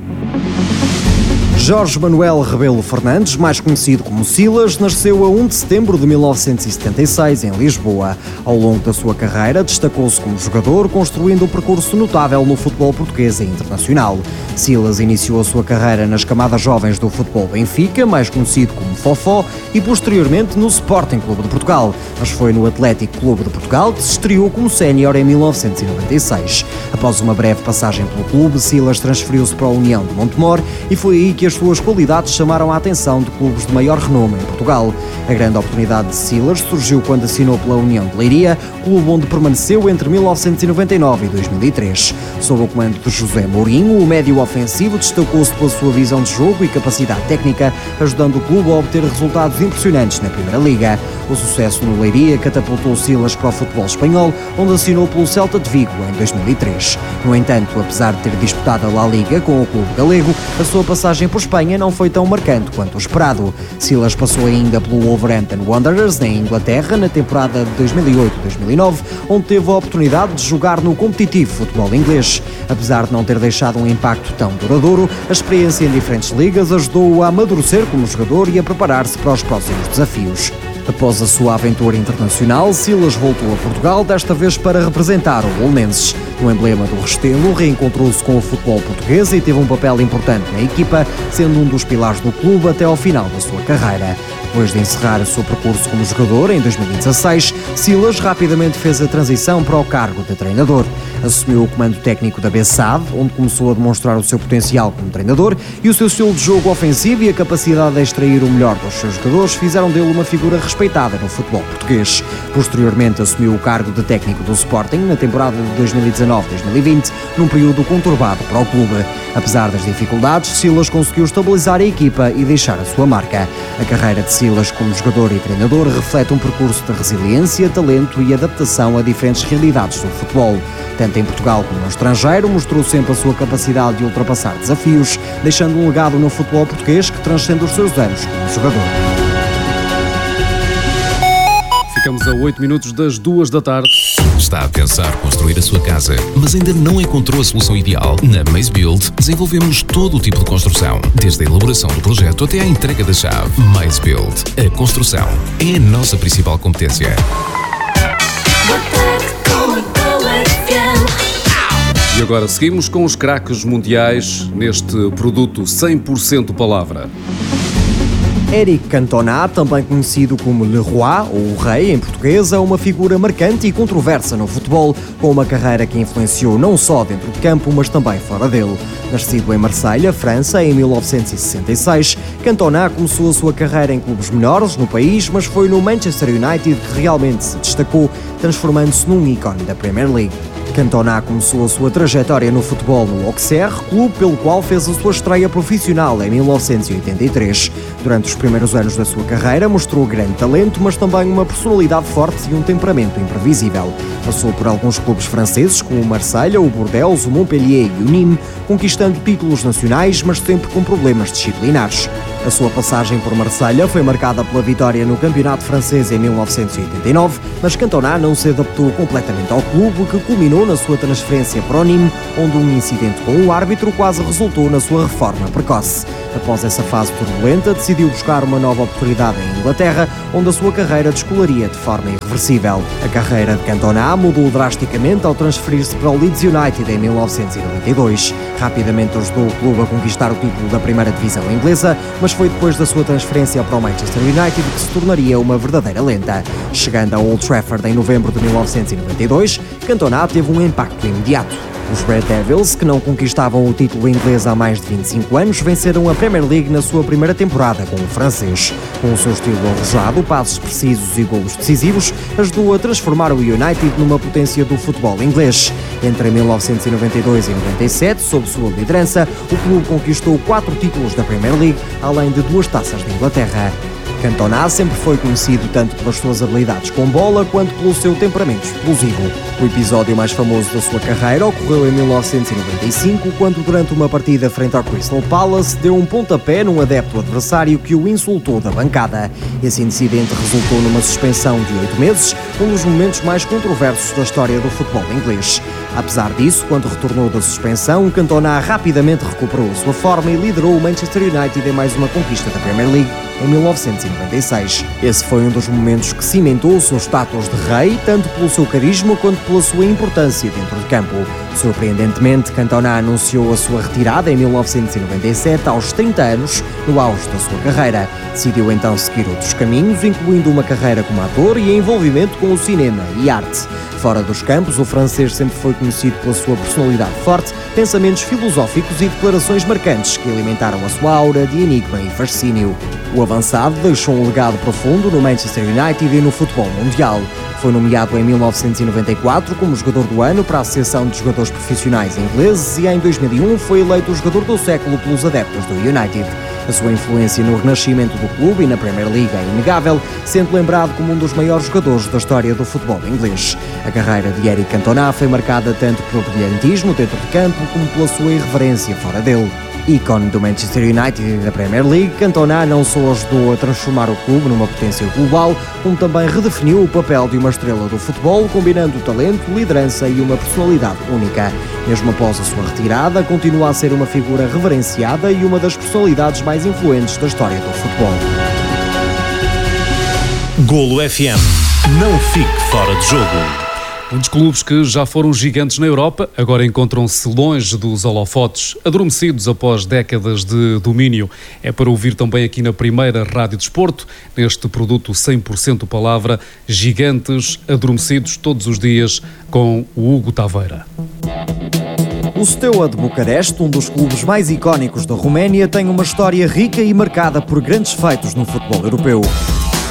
S1: Jorge Manuel Rebelo Fernandes, mais conhecido como Silas, nasceu a um de setembro de mil novecentos e setenta e seis em Lisboa. Ao longo da sua carreira, destacou-se como jogador, construindo um percurso notável no futebol português e internacional. Silas iniciou a sua carreira nas camadas jovens do futebol Benfica, mais conhecido como Fofó, e posteriormente no Sporting Clube de Portugal, mas foi no Atlético Clube de Portugal que se estreou como sénior em mil novecentos e noventa e seis. Após uma breve passagem pelo clube, Silas transferiu-se para a União de Montemor e foi aí que as suas qualidades chamaram a atenção de clubes de maior renome em Portugal. A grande oportunidade de Silas surgiu quando assinou pela União de Leiria, clube onde permaneceu entre mil novecentos e noventa e nove e dois mil e três. Sob o comando de José Mourinho, o médio ofensivo destacou-se pela sua visão de jogo e capacidade técnica, ajudando o clube a obter resultados impressionantes na Primeira Liga. O sucesso no Leiria catapultou Silas para o futebol espanhol, onde assinou pelo Celta de Vigo em dois mil e três. No entanto, apesar de ter disputado a La Liga com o clube galego, a sua passagem por Espanha não foi tão marcante quanto o esperado. Silas passou ainda pelo Wolverhampton Wanderers, na Inglaterra, na temporada de dois mil e oito dois mil e nove, onde teve a oportunidade de jogar no competitivo futebol inglês. Apesar de não ter deixado um impacto tão duradouro, a experiência em diferentes ligas ajudou-o a amadurecer como jogador e a preparar-se para os próximos desafios. Após a sua aventura internacional, Silas voltou a Portugal, desta vez para representar o Belenenses. No emblema do Restelo, reencontrou-se com o futebol português e teve um papel importante na equipa, sendo um dos pilares do clube até ao final da sua carreira. Depois de encerrar o seu percurso como jogador em dois mil e dezasseis, Silas rapidamente fez a transição para o cargo de treinador. Assumiu o comando técnico da Bessade, onde começou a demonstrar o seu potencial como treinador, e o seu estilo de jogo ofensivo e a capacidade de extrair o melhor dos seus jogadores fizeram dele uma figura respeitada no futebol português. Posteriormente assumiu o cargo de técnico do Sporting na temporada de dois mil e dezanove dezanove a dois mil e vinte, num período conturbado para o clube. Apesar das dificuldades, Silas conseguiu estabilizar a equipa e deixar a sua marca. A carreira de Silas como jogador e treinador reflete um percurso de resiliência, talento e adaptação a diferentes realidades do futebol. Tanto em Portugal como no estrangeiro, mostrou sempre a sua capacidade de ultrapassar desafios, deixando um legado no futebol português que transcende os seus anos como jogador.
S3: Ficamos a oito minutos das duas da tarde.
S5: Está a pensar construir a sua casa, mas ainda não encontrou a solução ideal? Na Maze Build, desenvolvemos todo o tipo de construção, desde a elaboração do projeto até à entrega da chave. Maze Build. A construção é a nossa principal competência.
S3: E agora seguimos com os craques mundiais neste produto cem por cento palavra.
S1: Eric Cantona, também conhecido como Le Roi, ou o Rei em português, é uma figura marcante e controversa no futebol, com uma carreira que influenciou não só dentro de campo, mas também fora dele. Nascido em Marselha, França, em mil novecentos e sessenta e seis, Cantona começou a sua carreira em clubes menores no país, mas foi no Manchester United que realmente se destacou, transformando-se num ícone da Premier League. Cantona começou a sua trajetória no futebol no Auxerre, clube pelo qual fez a sua estreia profissional em mil novecentos e oitenta e três. Durante os primeiros anos da sua carreira mostrou grande talento, mas também uma personalidade forte e um temperamento imprevisível. Passou por alguns clubes franceses como o Marselha, o Bordeaux, o Montpellier e o Nîmes, conquistando títulos nacionais, mas sempre com problemas disciplinares. A sua passagem por Marselha foi marcada pela vitória no campeonato francês em mil novecentos e oitenta e nove, mas Cantona não se adaptou completamente ao clube, que culminou na sua transferência para o Nîmes, onde um incidente com o árbitro quase resultou na sua reforma precoce. Após essa fase turbulenta, decidiu buscar uma nova oportunidade em Inglaterra, onde a sua carreira descolaria de forma irreversível. A carreira de Cantona mudou drasticamente ao transferir-se para o Leeds United em mil novecentos e noventa e dois. Rapidamente ajudou o clube a conquistar o título da primeira divisão inglesa, mas foi depois da sua transferência para o Manchester United que se tornaria uma verdadeira lenda. Chegando a Old Trafford em novembro de mil novecentos e noventa e dois, Cantona teve um impacto imediato. Os Red Devils, que não conquistavam o título inglês há mais de vinte e cinco anos, venceram a Premier League na sua primeira temporada com o francês. Com o seu estilo arrojado, passos precisos e golos decisivos, ajudou a transformar o United numa potência do futebol inglês. Entre mil novecentos e noventa e dois e noventa e sete, sob sua liderança, o clube conquistou quatro títulos da Premier League, além de duas taças de Inglaterra. Cantona sempre foi conhecido tanto pelas suas habilidades com bola quanto pelo seu temperamento explosivo. O episódio mais famoso da sua carreira ocorreu em mil novecentos e noventa e cinco, quando durante uma partida frente ao Crystal Palace deu um pontapé num adepto adversário que o insultou da bancada. Esse incidente resultou numa suspensão de oito meses, um dos momentos mais controversos da história do futebol inglês. Apesar disso, quando retornou da suspensão, Cantona rapidamente recuperou a sua forma e liderou o Manchester United em mais uma conquista da Premier League em mil novecentos e noventa e seis. Esse foi um dos momentos que cimentou o seu status de rei, tanto pelo seu carisma quanto pela sua importância dentro de campo. Surpreendentemente, Cantona anunciou a sua retirada em mil novecentos e noventa e sete, aos trinta anos, no auge da sua carreira. Decidiu então seguir outros caminhos, incluindo uma carreira como ator e envolvimento com o cinema e arte. Fora dos campos, o francês sempre foi conhecido pela sua personalidade forte, pensamentos filosóficos e declarações marcantes que alimentaram a sua aura de enigma e fascínio. O avançado deixou um legado profundo no Manchester United e no futebol mundial. Foi nomeado em mil novecentos e noventa e quatro como jogador do ano para a Associação de Jogadores Profissionais Ingleses e em dois mil e um foi eleito o jogador do século pelos adeptos do United. A sua influência no renascimento do clube e na Premier League é inegável, sendo lembrado como um dos maiores jogadores da história do futebol inglês. A carreira de Eric Cantona foi marcada tanto pelo brilhantismo dentro de campo como pela sua irreverência fora dele. Ícone do Manchester United e da Premier League, Cantona não só ajudou a transformar o clube numa potência global, como também redefiniu o papel de uma estrela do futebol, combinando talento, liderança e uma personalidade única. Mesmo após a sua retirada, continua a ser uma figura reverenciada e uma das personalidades mais influentes da história do futebol.
S2: Golo F M. Não fique fora de jogo.
S3: Muitos clubes que já foram gigantes na Europa agora encontram-se longe dos holofotes, adormecidos após décadas de domínio. É para ouvir também aqui na primeira Rádio Desporto, neste produto cem por cento palavra, gigantes adormecidos todos os dias, com o Hugo Taveira.
S1: O Steaua de Bucareste, um dos clubes mais icónicos da Roménia, tem uma história rica e marcada por grandes feitos no futebol europeu.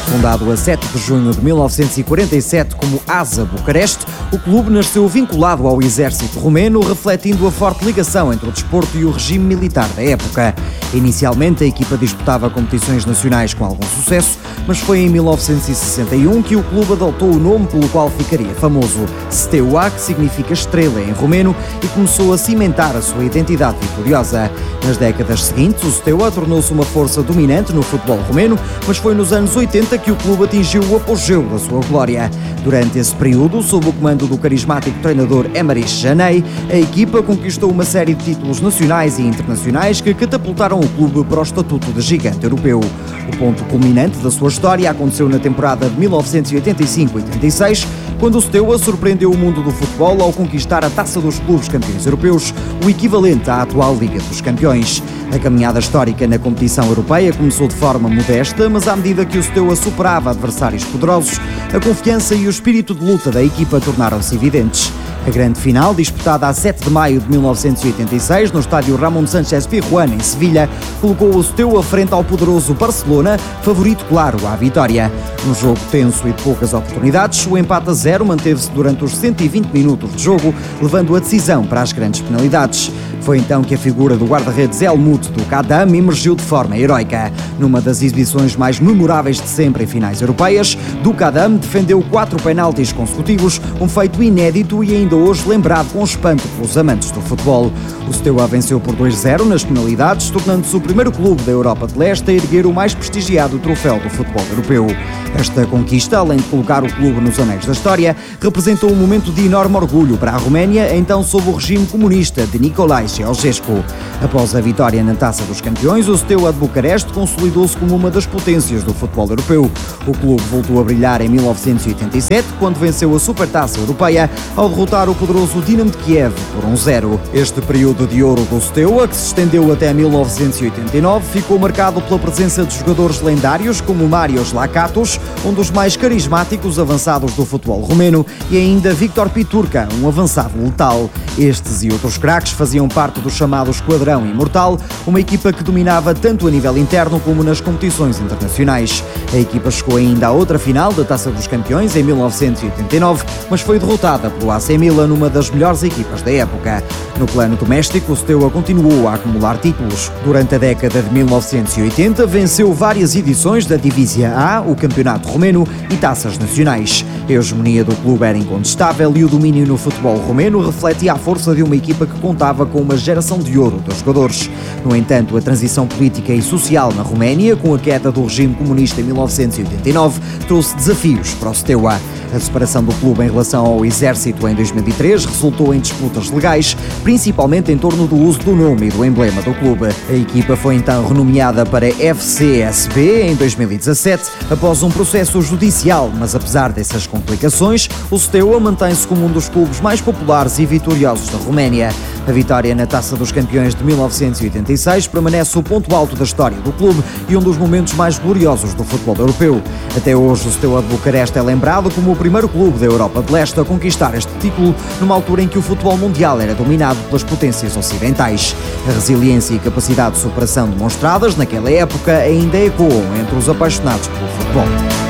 S1: Fundado a sete de junho de mil novecentos e quarenta e sete como ASA Bucareste, o clube nasceu vinculado ao exército romeno, refletindo a forte ligação entre o desporto e o regime militar da época. Inicialmente, a equipa disputava competições nacionais com algum sucesso, mas foi em mil novecentos e sessenta e um que o clube adotou o nome pelo qual ficaria famoso, Steaua, que significa estrela em romeno, e começou a cimentar a sua identidade vitoriosa. Nas décadas seguintes, o Steaua tornou-se uma força dominante no futebol romeno, mas foi nos anos oitenta que o clube atingiu o apogeu da sua glória. Durante esse período, sob o comando do carismático treinador Émeric Janei, a equipa conquistou uma série de títulos nacionais e internacionais que catapultaram o clube para o estatuto de gigante europeu. O ponto culminante da sua história aconteceu na temporada de mil novecentos e oitenta e cinco oitenta e seis, quando o Steaua surpreendeu o mundo do futebol ao conquistar a Taça dos Clubes Campeões Europeus, o equivalente à atual Liga dos Campeões. A caminhada histórica na competição europeia começou de forma modesta, mas à medida que o Steaua superava adversários poderosos, a confiança e o espírito de luta da equipa tornaram-se evidentes. A grande final, disputada a sete de maio de mil novecentos e oitenta e seis no estádio Ramon Sánchez Pizjuán, em Sevilha, colocou o Steaua frente ao poderoso Barcelona, favorito claro à vitória. Num jogo tenso e de poucas oportunidades, o empate a zero manteve-se durante os cento e vinte minutos de jogo, levando a decisão para as grandes penalidades. Foi então que a figura do guarda-redes Helmut do Kadam emergiu de forma heroica. Numa das exibições mais memoráveis de sempre em finais europeias, do Kadam defendeu quatro penaltis consecutivos, um feito inédito e ainda hoje lembrado com espanto pelos amantes do futebol. O Steaua venceu por dois a zero nas penalidades, tornando-se o primeiro clube da Europa de Leste a erguer o mais prestigiado troféu do futebol europeu. Esta conquista, além de colocar o clube nos anéis da história, representou um momento de enorme orgulho para a Roménia, então sob o regime comunista de Nicolae Ceausescu. Após a vitória na Taça dos Campeões, o Steaua de Bucareste consolidou-se como uma das potências do futebol europeu. O clube voltou a brilhar em mil novecentos e oitenta e sete, quando venceu a Supertaça Europeia ao derrotar o poderoso Dinamo de Kiev por um a zero. Este período de ouro do Steaua, que se estendeu até mil novecentos e oitenta e nove, ficou marcado pela presença de jogadores lendários como Marios Lakatos, um dos mais carismáticos avançados do futebol romeno, e ainda Victor Piturca, um avançado letal. Estes e outros craques faziam parte do chamado Esquadrão Imortal, uma equipa que dominava tanto a nível interno como nas competições internacionais. A equipa chegou ainda à outra final da Taça dos Campeões em mil novecentos e oitenta e nove, mas foi derrotada pelo A C Milan, numa das melhores equipas da época. No plano doméstico, o Steaua continuou a acumular títulos. Durante a década de mil novecentos e oitenta, venceu várias edições da Divízia A, o Campeonato Romeno, e taças nacionais. A hegemonia do clube era incontestável e o domínio no futebol romeno refletia a força de uma equipa que contava com uma geração de ouro dos jogadores. No entanto, a transição política e social na Roménia, com a queda do regime comunista em mil novecentos e oitenta e nove, trouxe desafios para o Steaua. A separação do clube em relação ao exército em dois mil e três resultou em disputas legais, principalmente em torno do uso do nome e do emblema do clube. A equipa foi então renomeada para F C S B em dois mil e dezassete, após um processo judicial, mas apesar dessas complicações, o Steaua mantém-se como um dos clubes mais populares e vitoriosos da Roménia. A vitória na Taça dos Campeões de mil novecentos e oitenta e seis permanece o ponto alto da história do clube e um dos momentos mais gloriosos do futebol europeu. Até hoje, o Steaua de Bucareste é lembrado como o primeiro clube da Europa de Leste a conquistar este título, numa altura em que o futebol mundial era dominado pelas potências ocidentais. A resiliência e capacidade de superação demonstradas naquela época ainda ecoam entre os apaixonados pelo futebol.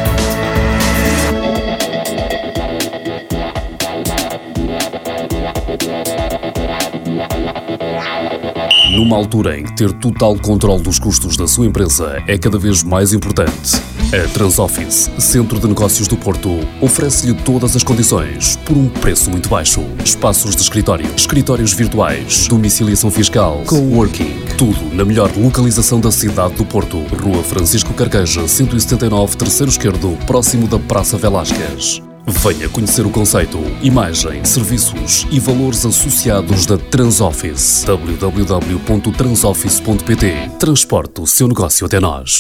S3: Numa altura em que ter total controle dos custos da sua empresa é cada vez mais importante, a Transoffice, Centro de Negócios do Porto, oferece-lhe todas as condições por um preço muito baixo. Espaços de escritório, escritórios virtuais, domiciliação fiscal, coworking, tudo na melhor localização da cidade do Porto. Rua Francisco Carqueja, cento e setenta e nove, terceiro esquerdo, próximo da Praça Velásquez. Venha conhecer o conceito, imagem, serviços e valores associados da Transoffice. w w w ponto transoffice ponto p t. Transporte o seu negócio até nós.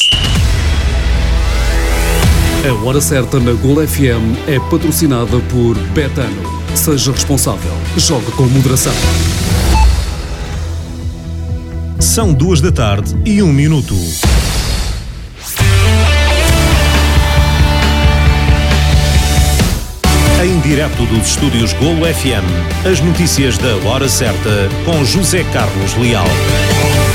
S3: A Hora Certa na Gol F M é patrocinada por Betano. Seja responsável. Jogue com moderação.
S2: São duas da tarde e um minuto. Em direto dos estúdios Golo F M, as notícias da Hora Certa com José Carlos Leal.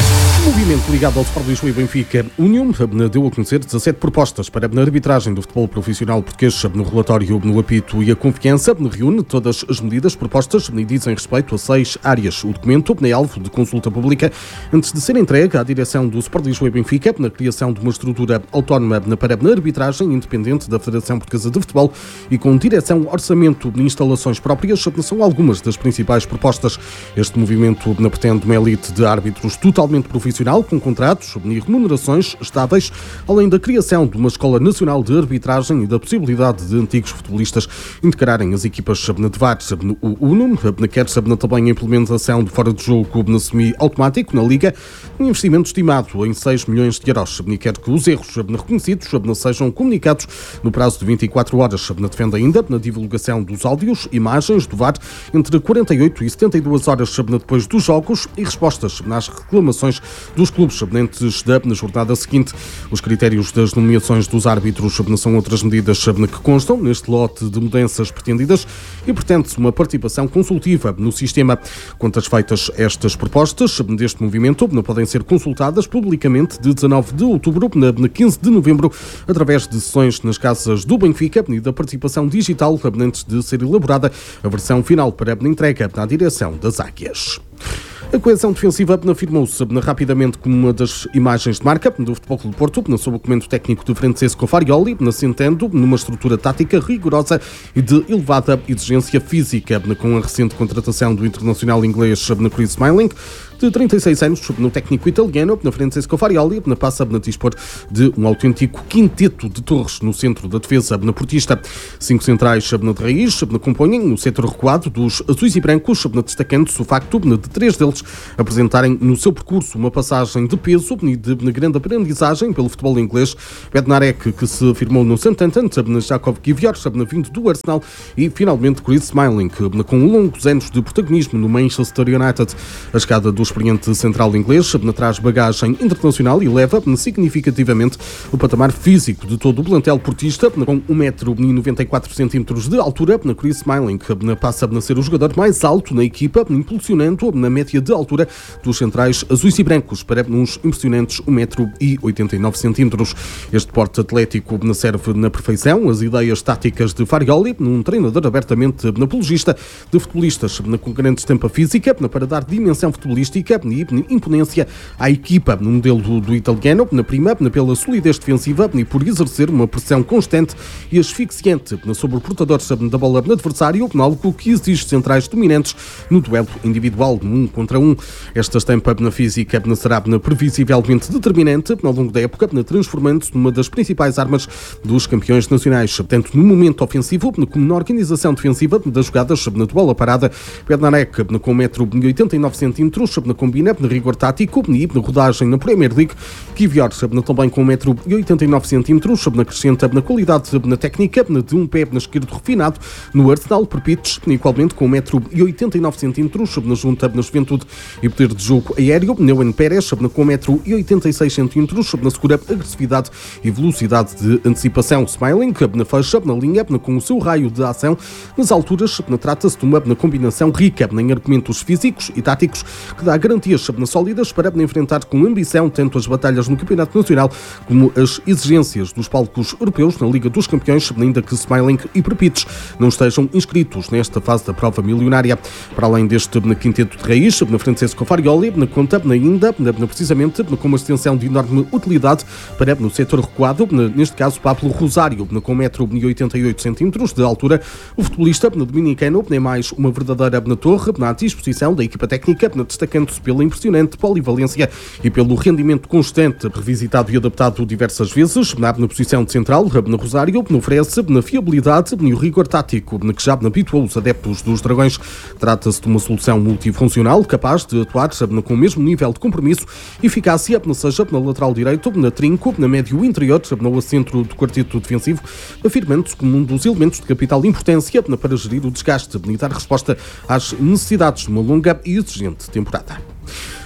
S9: Movimento ligado ao Sport Lisboa e Benfica Union deu a conhecer dezassete propostas para a arbitragem do futebol profissional português. No relatório, no apito e a confiança, reúne todas as medidas propostas e dizem respeito a seis áreas. O documento é alvo de consulta pública antes de ser entregue à direção do Sport Lisboa e Benfica na criação de uma estrutura autónoma para a arbitragem independente da Federação Portuguesa de Futebol e com direção, orçamento e instalações próprias. São algumas das principais propostas. Este movimento pretende uma elite de árbitros totalmente profissional, com contratos e remunerações estáveis, além da criação de uma Escola Nacional de Arbitragem e da possibilidade de antigos futebolistas integrarem as equipas de V A R. O UNO quer também a implementação de fora de jogo semi-automático na Liga, um investimento estimado em seis milhões de euros, e quer que os erros reconhecidos sejam comunicados no prazo de vinte e quatro horas. Defende ainda na divulgação dos áudios, imagens do V A R entre quarenta e oito e setenta e duas horas depois dos jogos e respostas nas reclamações dos clubes antes da jornada seguinte. Os critérios das nomeações dos árbitros são outras medidas que constam neste lote de mudanças pretendidas e pretende-se uma participação consultiva no sistema. Quantas feitas estas propostas deste movimento podem ser consultadas publicamente de dezanove de outubro a quinze de novembro através de sessões nas casas do Benfica e da participação digital antes de ser elaborada a versão final para a entrega à direção das Águias. A coesão defensiva afirmou-se rapidamente como uma das imagens de marca do Futebol Clube do Porto, sob o comando técnico de Francesco Farioli, assentando numa estrutura tática rigorosa e de elevada exigência física, com a recente contratação do internacional inglês Chris Smalling, de trinta e seis anos, no técnico italiano, na Francesco Farioli, na passa a dispor de um autêntico quinteto de torres no centro da defesa na portista. Cinco centrais de raiz compõem o setor recuado dos azuis e brancos, destacando-se o facto de três deles apresentarem no seu percurso uma passagem de peso e de grande aprendizagem pelo futebol inglês. Bednarek, que se afirmou no Southampton, Jakov Kivior, vindo do Arsenal, e finalmente Chris Smalling, com longos anos de protagonismo no Manchester United. A chegada do experiente central inglês traz bagagem internacional e leva significativamente o patamar físico de todo o plantel portista, com um metro e noventa e quatro centímetros de altura. Chris Smalling passa a ser o jogador mais alto na equipa, impulsionando na média de altura dos centrais azuis e brancos para uns impressionantes um metro e oitenta e nove centímetros. Este porte atlético serve na perfeição as ideias táticas de Farioli, um treinador abertamente apologista de futebolistas com grande estampa física para dar dimensão futebolística e imponência à equipa, no modelo do, do italiano, na prima pela solidez defensiva e por exercer uma pressão constante e asfixiante sobre o portador da bola no adversário, algo que exige centrais dominantes no duelo individual, um contra um. Esta estampa na física será previsivelmente determinante ao longo da época, transformando-se numa das principais armas dos campeões nacionais, tanto no momento ofensivo como na organização defensiva das jogadas na bola parada. Bednarek, com um metro e oitenta e nove centímetros, combina na rigor tático e na rodagem na Premier League. Kivior, também com um metro e oitenta e nove centímetros, acrescenta na qualidade na técnica de um pé na esquerdo refinado no Arsenal. Perpites, igualmente com um metro e oitenta e nove centímetros, na junta na Juventude e poder de jogo aéreo. Neuen Pérez, com um metro e oitenta e seis centímetros, na segura agressividade e velocidade de antecipação. Smalling, na fecha, na linha, com o seu raio de ação nas alturas. Trata-se de uma combinação rica em argumentos físicos e táticos que dá garantias sólidas para enfrentar com ambição tanto as batalhas no Campeonato Nacional como as exigências dos palcos europeus na Liga dos Campeões, ainda que Smalling e Perpites não estejam inscritos nesta fase da prova milionária. Para além deste quinteto de raiz, Francesco Farioli conta ainda precisamente com uma extensão de enorme utilidade para no setor recuado, neste caso Pablo Rosário, com um metro e oitenta e oito centímetros de altura. O futebolista dominicano é mais uma verdadeira torre à disposição da equipa técnica, destacando-se pela impressionante polivalência e pelo rendimento constante, revisitado e adaptado diversas vezes. Na posição de central, no Rosário oferece na fiabilidade e o rigor tático que já habituou os adeptos dos Dragões. Trata-se de uma solução multifuncional capaz de atuar com o mesmo nível de compromisso e eficácia, seja na lateral direito, na trinco, na médio interior, no centro do quarteto defensivo, afirmando-se como um dos elementos de capital importância para gerir o desgaste e dar resposta às necessidades de uma longa e exigente temporada.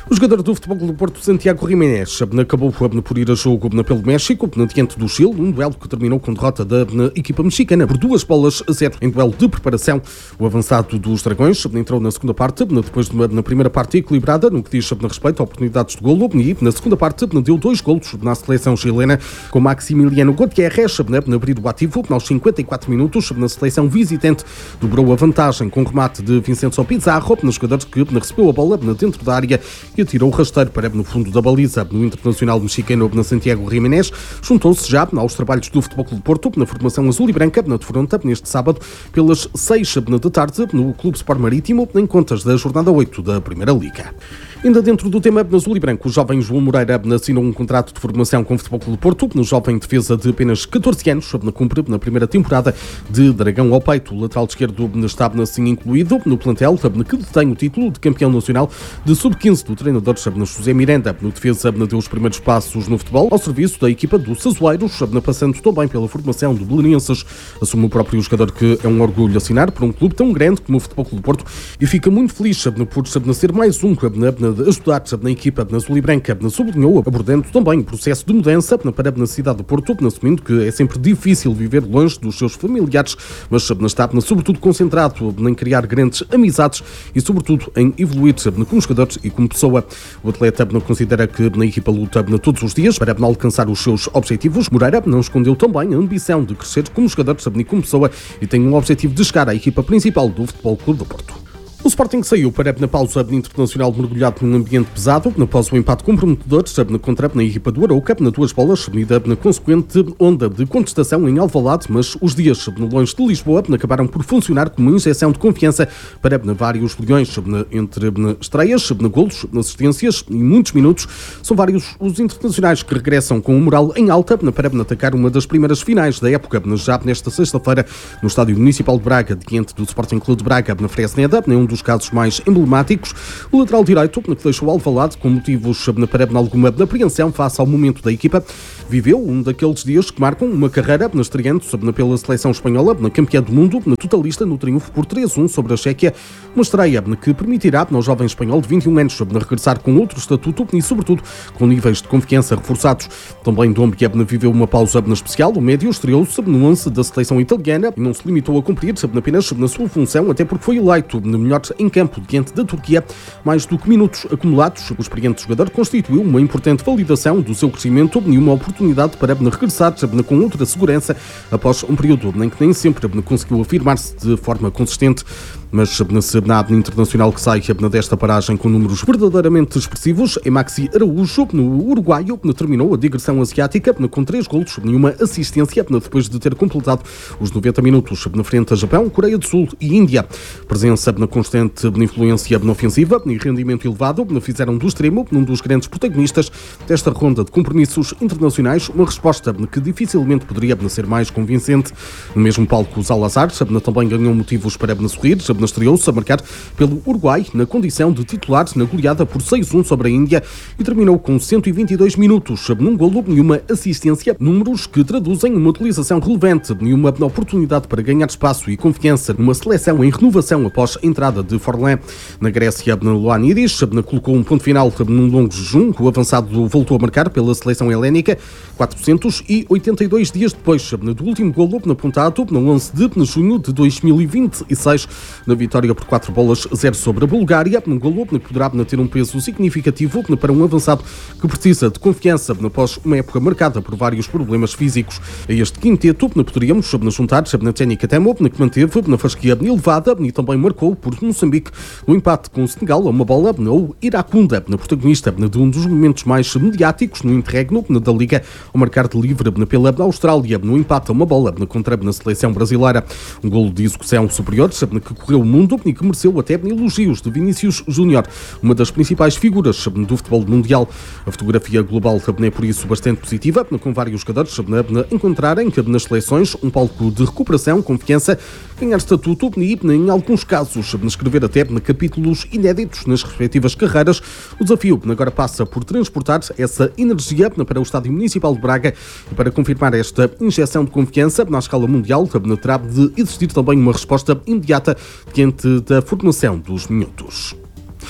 S9: O jogador do Futebol Clube do Porto, Santiago Giménez, acabou por ir a jogo pelo México, diante do Chile, um duelo que terminou com derrota da equipa mexicana por duas bolas a zero em duelo de preparação. O avançado dos Dragões entrou na segunda parte, depois de uma na primeira parte equilibrada, no que diz respeito a oportunidades de golo, e na segunda parte deu dois golos na seleção chilena, com Maximiliano Gutiérrez a abrir o ativo aos cinquenta e quatro minutos. Na seleção visitante dobrou a vantagem com o remate de Vincenzo Pizarro, no jogador que recebeu a bola dentro da área e atirou o rasteiro para no fundo da baliza. No internacional mexicano na Santiago Giménez juntou-se já aos trabalhos do Futebol Clube do Porto na formação azul e branca na defronta neste sábado pelas seis da tarde no Clube Sport Marítimo em contas da jornada oito da Primeira Liga. Ainda dentro do tema azul e branco, o jovem João Moreira assinou um contrato de formação com o Futebol Clube do Porto, no jovem defesa de apenas catorze anos, cumpre na primeira temporada de Dragão ao peito. O lateral esquerdo está assim incluído no plantel que detém o título de campeão nacional de sub quinze do treinador José Miranda. No defesa deu os primeiros passos no futebol ao serviço da equipa do Sazoeiros, passando também pela formação do Belenenses. Assume o próprio jogador que é um orgulho assinar por um clube tão grande como o Futebol Clube do Porto e fica muito feliz por ser mais um de ajudar na equipa na azul e branca, sublinhou, abordando também o processo de mudança para a cidade de Porto, assumindo que é sempre difícil viver longe dos seus familiares, mas está sobretudo concentrado em criar grandes amizades e sobretudo em evoluir como jogador e como pessoa. O atleta considera que na equipa luta todos os dias para alcançar os seus objetivos. Moreira não escondeu também a ambição de crescer como jogador e como pessoa e tem um objetivo de chegar à equipa principal do Futebol Clube do Porto. O Sporting saiu para na pausa internacional mergulhado num ambiente pesado, após o empate comprometedor contra a equipa do Arouca, na duas bolas, na consequente onda de contestação em Alvalade, mas os dias longe de Lisboa acabaram por funcionar como injeção de confiança para vários leões, entre estreias, golos, assistências e muitos minutos. São vários os internacionais que regressam com o moral em alta para atacar uma das primeiras finais da época, já nesta sexta-feira, no Estádio Municipal de Braga, diante do Sporting Clube de Braga, na Fresneda, um dos casos mais emblemáticos. O lateral direito, que deixou Alvalade com motivos para alguma apreensão face ao momento da equipa, viveu um daqueles dias que marcam uma carreira estreante pela seleção espanhola, na campeã do mundo, na totalista, no triunfo por três a um sobre a Chequia. Uma estreia que permitirá ao jovem espanhol de vinte e um anos regressar com outro estatuto e, sobretudo, com níveis de confiança reforçados. Também Dombia viveu uma pausa especial. O médio estreou-se no onze da seleção italiana e não se limitou a cumprir apenas na sua função, até porque foi eleito melhor em campo diante da Turquia. Mais do que minutos acumulados, o experiente jogador constituiu uma importante validação do seu crescimento e uma oportunidade para regressar com outra segurança após um período em que nem sempre conseguiu afirmar-se de forma consistente. Mas na internacional que sai desta paragem com números verdadeiramente expressivos, é Maxi Araújo, no uruguaio, terminou a digressão asiática com três golos e uma assistência depois de ter completado os noventa minutos na frente a Japão, Coreia do Sul e Índia. Presença na constante influência ofensiva e rendimento elevado fizeram do extremo um dos grandes protagonistas desta ronda de compromissos internacionais, uma resposta que dificilmente poderia ser mais convincente. No mesmo palco, o Salazar também ganhou motivos para sorrir, estreou-se a marcar pelo Uruguai na condição de titular na goleada por seis a um sobre a Índia e terminou com cento e vinte e dois minutos num golo e uma assistência, números que traduzem uma utilização relevante e uma oportunidade para ganhar espaço e confiança numa seleção em renovação após a entrada de Forlán. Na Grécia, Ioannidis colocou um ponto final num longo jejum. O avançado voltou a marcar pela seleção helénica quatrocentos e oitenta e dois dias depois do último golo apontado no onze de junho de dois mil e vinte e seis, na vitória por quatro bolas a zero sobre a Bulgária. Um golo que poderá ter um peso significativo para um avançado que precisa de confiança após uma época marcada por vários problemas físicos. A este quinteto poderíamos juntar na técnica Temo, que manteve na fasquia elevada e também marcou por Moçambique no empate com o Senegal a uma bola no Iracunda, na protagonista de um dos momentos mais mediáticos no interregno da Liga, ao marcar de livre pela Austrália no empate a uma bola contra a seleção brasileira. Um golo de execução superior que correu o mundo e que mereceu até elogios de Vinícius Júnior, uma das principais figuras do futebol mundial. A fotografia global é por isso bastante positiva, com vários jogadores a encontrarem nas seleções um palco de recuperação, confiança, ganhar estatuto e, em alguns casos, escrever até capítulos inéditos nas respectivas carreiras. O desafio agora passa por transportar essa energia para o Estádio Municipal de Braga e para confirmar esta injeção de confiança na escala mundial terá de existir também uma resposta imediata diante da formação dos minutos.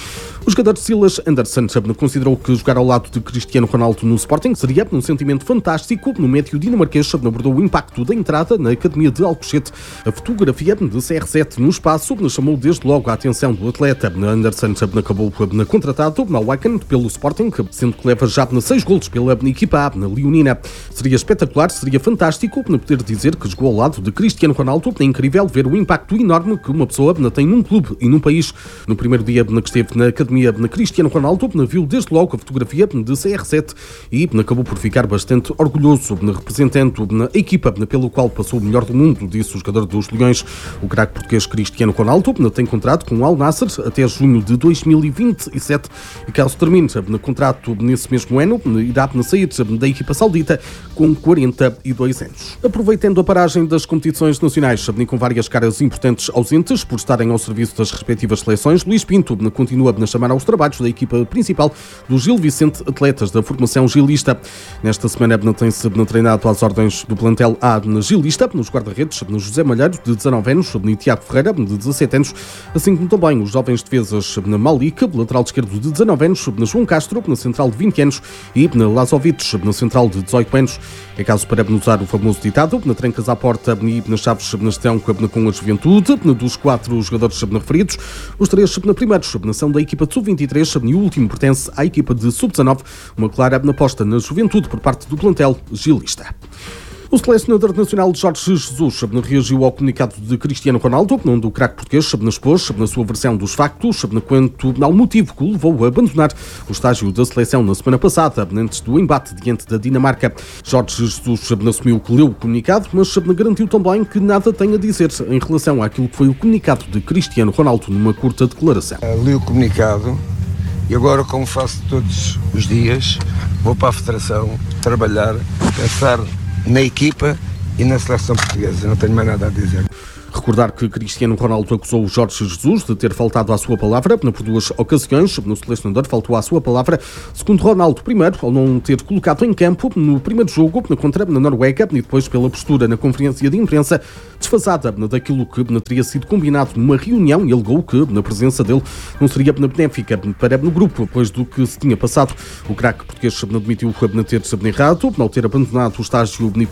S9: O jogador Silas Anderson considerou que jogar ao lado de Cristiano Ronaldo no Sporting seria um sentimento fantástico. No médio dinamarquês abordou o impacto da entrada na Academia de Alcochete. A fotografia de C R sete no espaço chamou desde logo a atenção do atleta. Anderson acabou contratado na Wacken pelo Sporting, sendo que leva já seis golos pela equipa A, na Leonina. Seria espetacular, seria fantástico poder dizer que jogou ao lado de Cristiano Ronaldo. É incrível ver o impacto enorme que uma pessoa tem num clube e num país. No primeiro dia que esteve na Academia de Cristiano Ronaldo, viu desde logo a fotografia de C R sete e acabou por ficar bastante orgulhoso, representando a equipa pelo qual passou o melhor do mundo, disse o jogador dos Leões. O craque português Cristiano Ronaldo tem contrato com o Al Nassr até junho de dois mil e vinte e sete e caso termine o contrato nesse mesmo ano, irá sair da equipa saudita com quarenta e dois anos. Aproveitando a paragem das competições nacionais e com várias caras importantes ausentes por estarem ao serviço das respectivas seleções, Luís Pinto continua a chamar aos trabalhos da equipa principal do Gil Vicente Atletas da formação gilista. Nesta semana tem-se treinado às ordens do plantel A na gilista, nos guarda-redes, no José Malheiro, de dezanove anos, no Tiago Ferreira, de dezassete anos, assim como também os jovens defesas na Malik, lateral esquerdo de dezanove anos, na João Castro, na central de vinte anos e na Lazovic, na central de dezoito anos. É caso para usar o famoso ditado, na trancas à porta e nas chaves na gestão com a juventude, dos quatro jogadores referidos, os três primeiros são da equipa de sub vinte e três e o último pertence à equipa de sub dezanove, uma clara aposta na juventude por parte do plantel gilista. O selecionador nacional Jorge Jesus reagiu ao comunicado de Cristiano Ronaldo, onde o craque português expôs na sua versão dos factos quanto ao motivo que o levou a abandonar o estágio da seleção na semana passada, antes do embate diante da Dinamarca. Jorge Jesus assumiu que leu o comunicado, mas garantiu também que nada tem a dizer em relação àquilo que foi o comunicado de Cristiano Ronaldo numa curta declaração.
S6: Li o comunicado e agora, como faço todos os dias, vou para a Federação trabalhar, pensar na equipa e na seleção portuguesa. Não tenho mais nada a dizer.
S9: Recordar que Cristiano Ronaldo acusou Jorge Jesus de ter faltado à sua palavra por duas ocasiões. No selecionador faltou à sua palavra, segundo Ronaldo, primeiro, ao não ter colocado em campo no primeiro jogo contra a Noruega e depois pela postura na conferência de imprensa desfasada daquilo que teria sido combinado numa reunião e alegou que na presença dele não seria benéfica para o grupo, depois do que se tinha passado. O craque português admitiu ter errado ao ter abandonado o estágio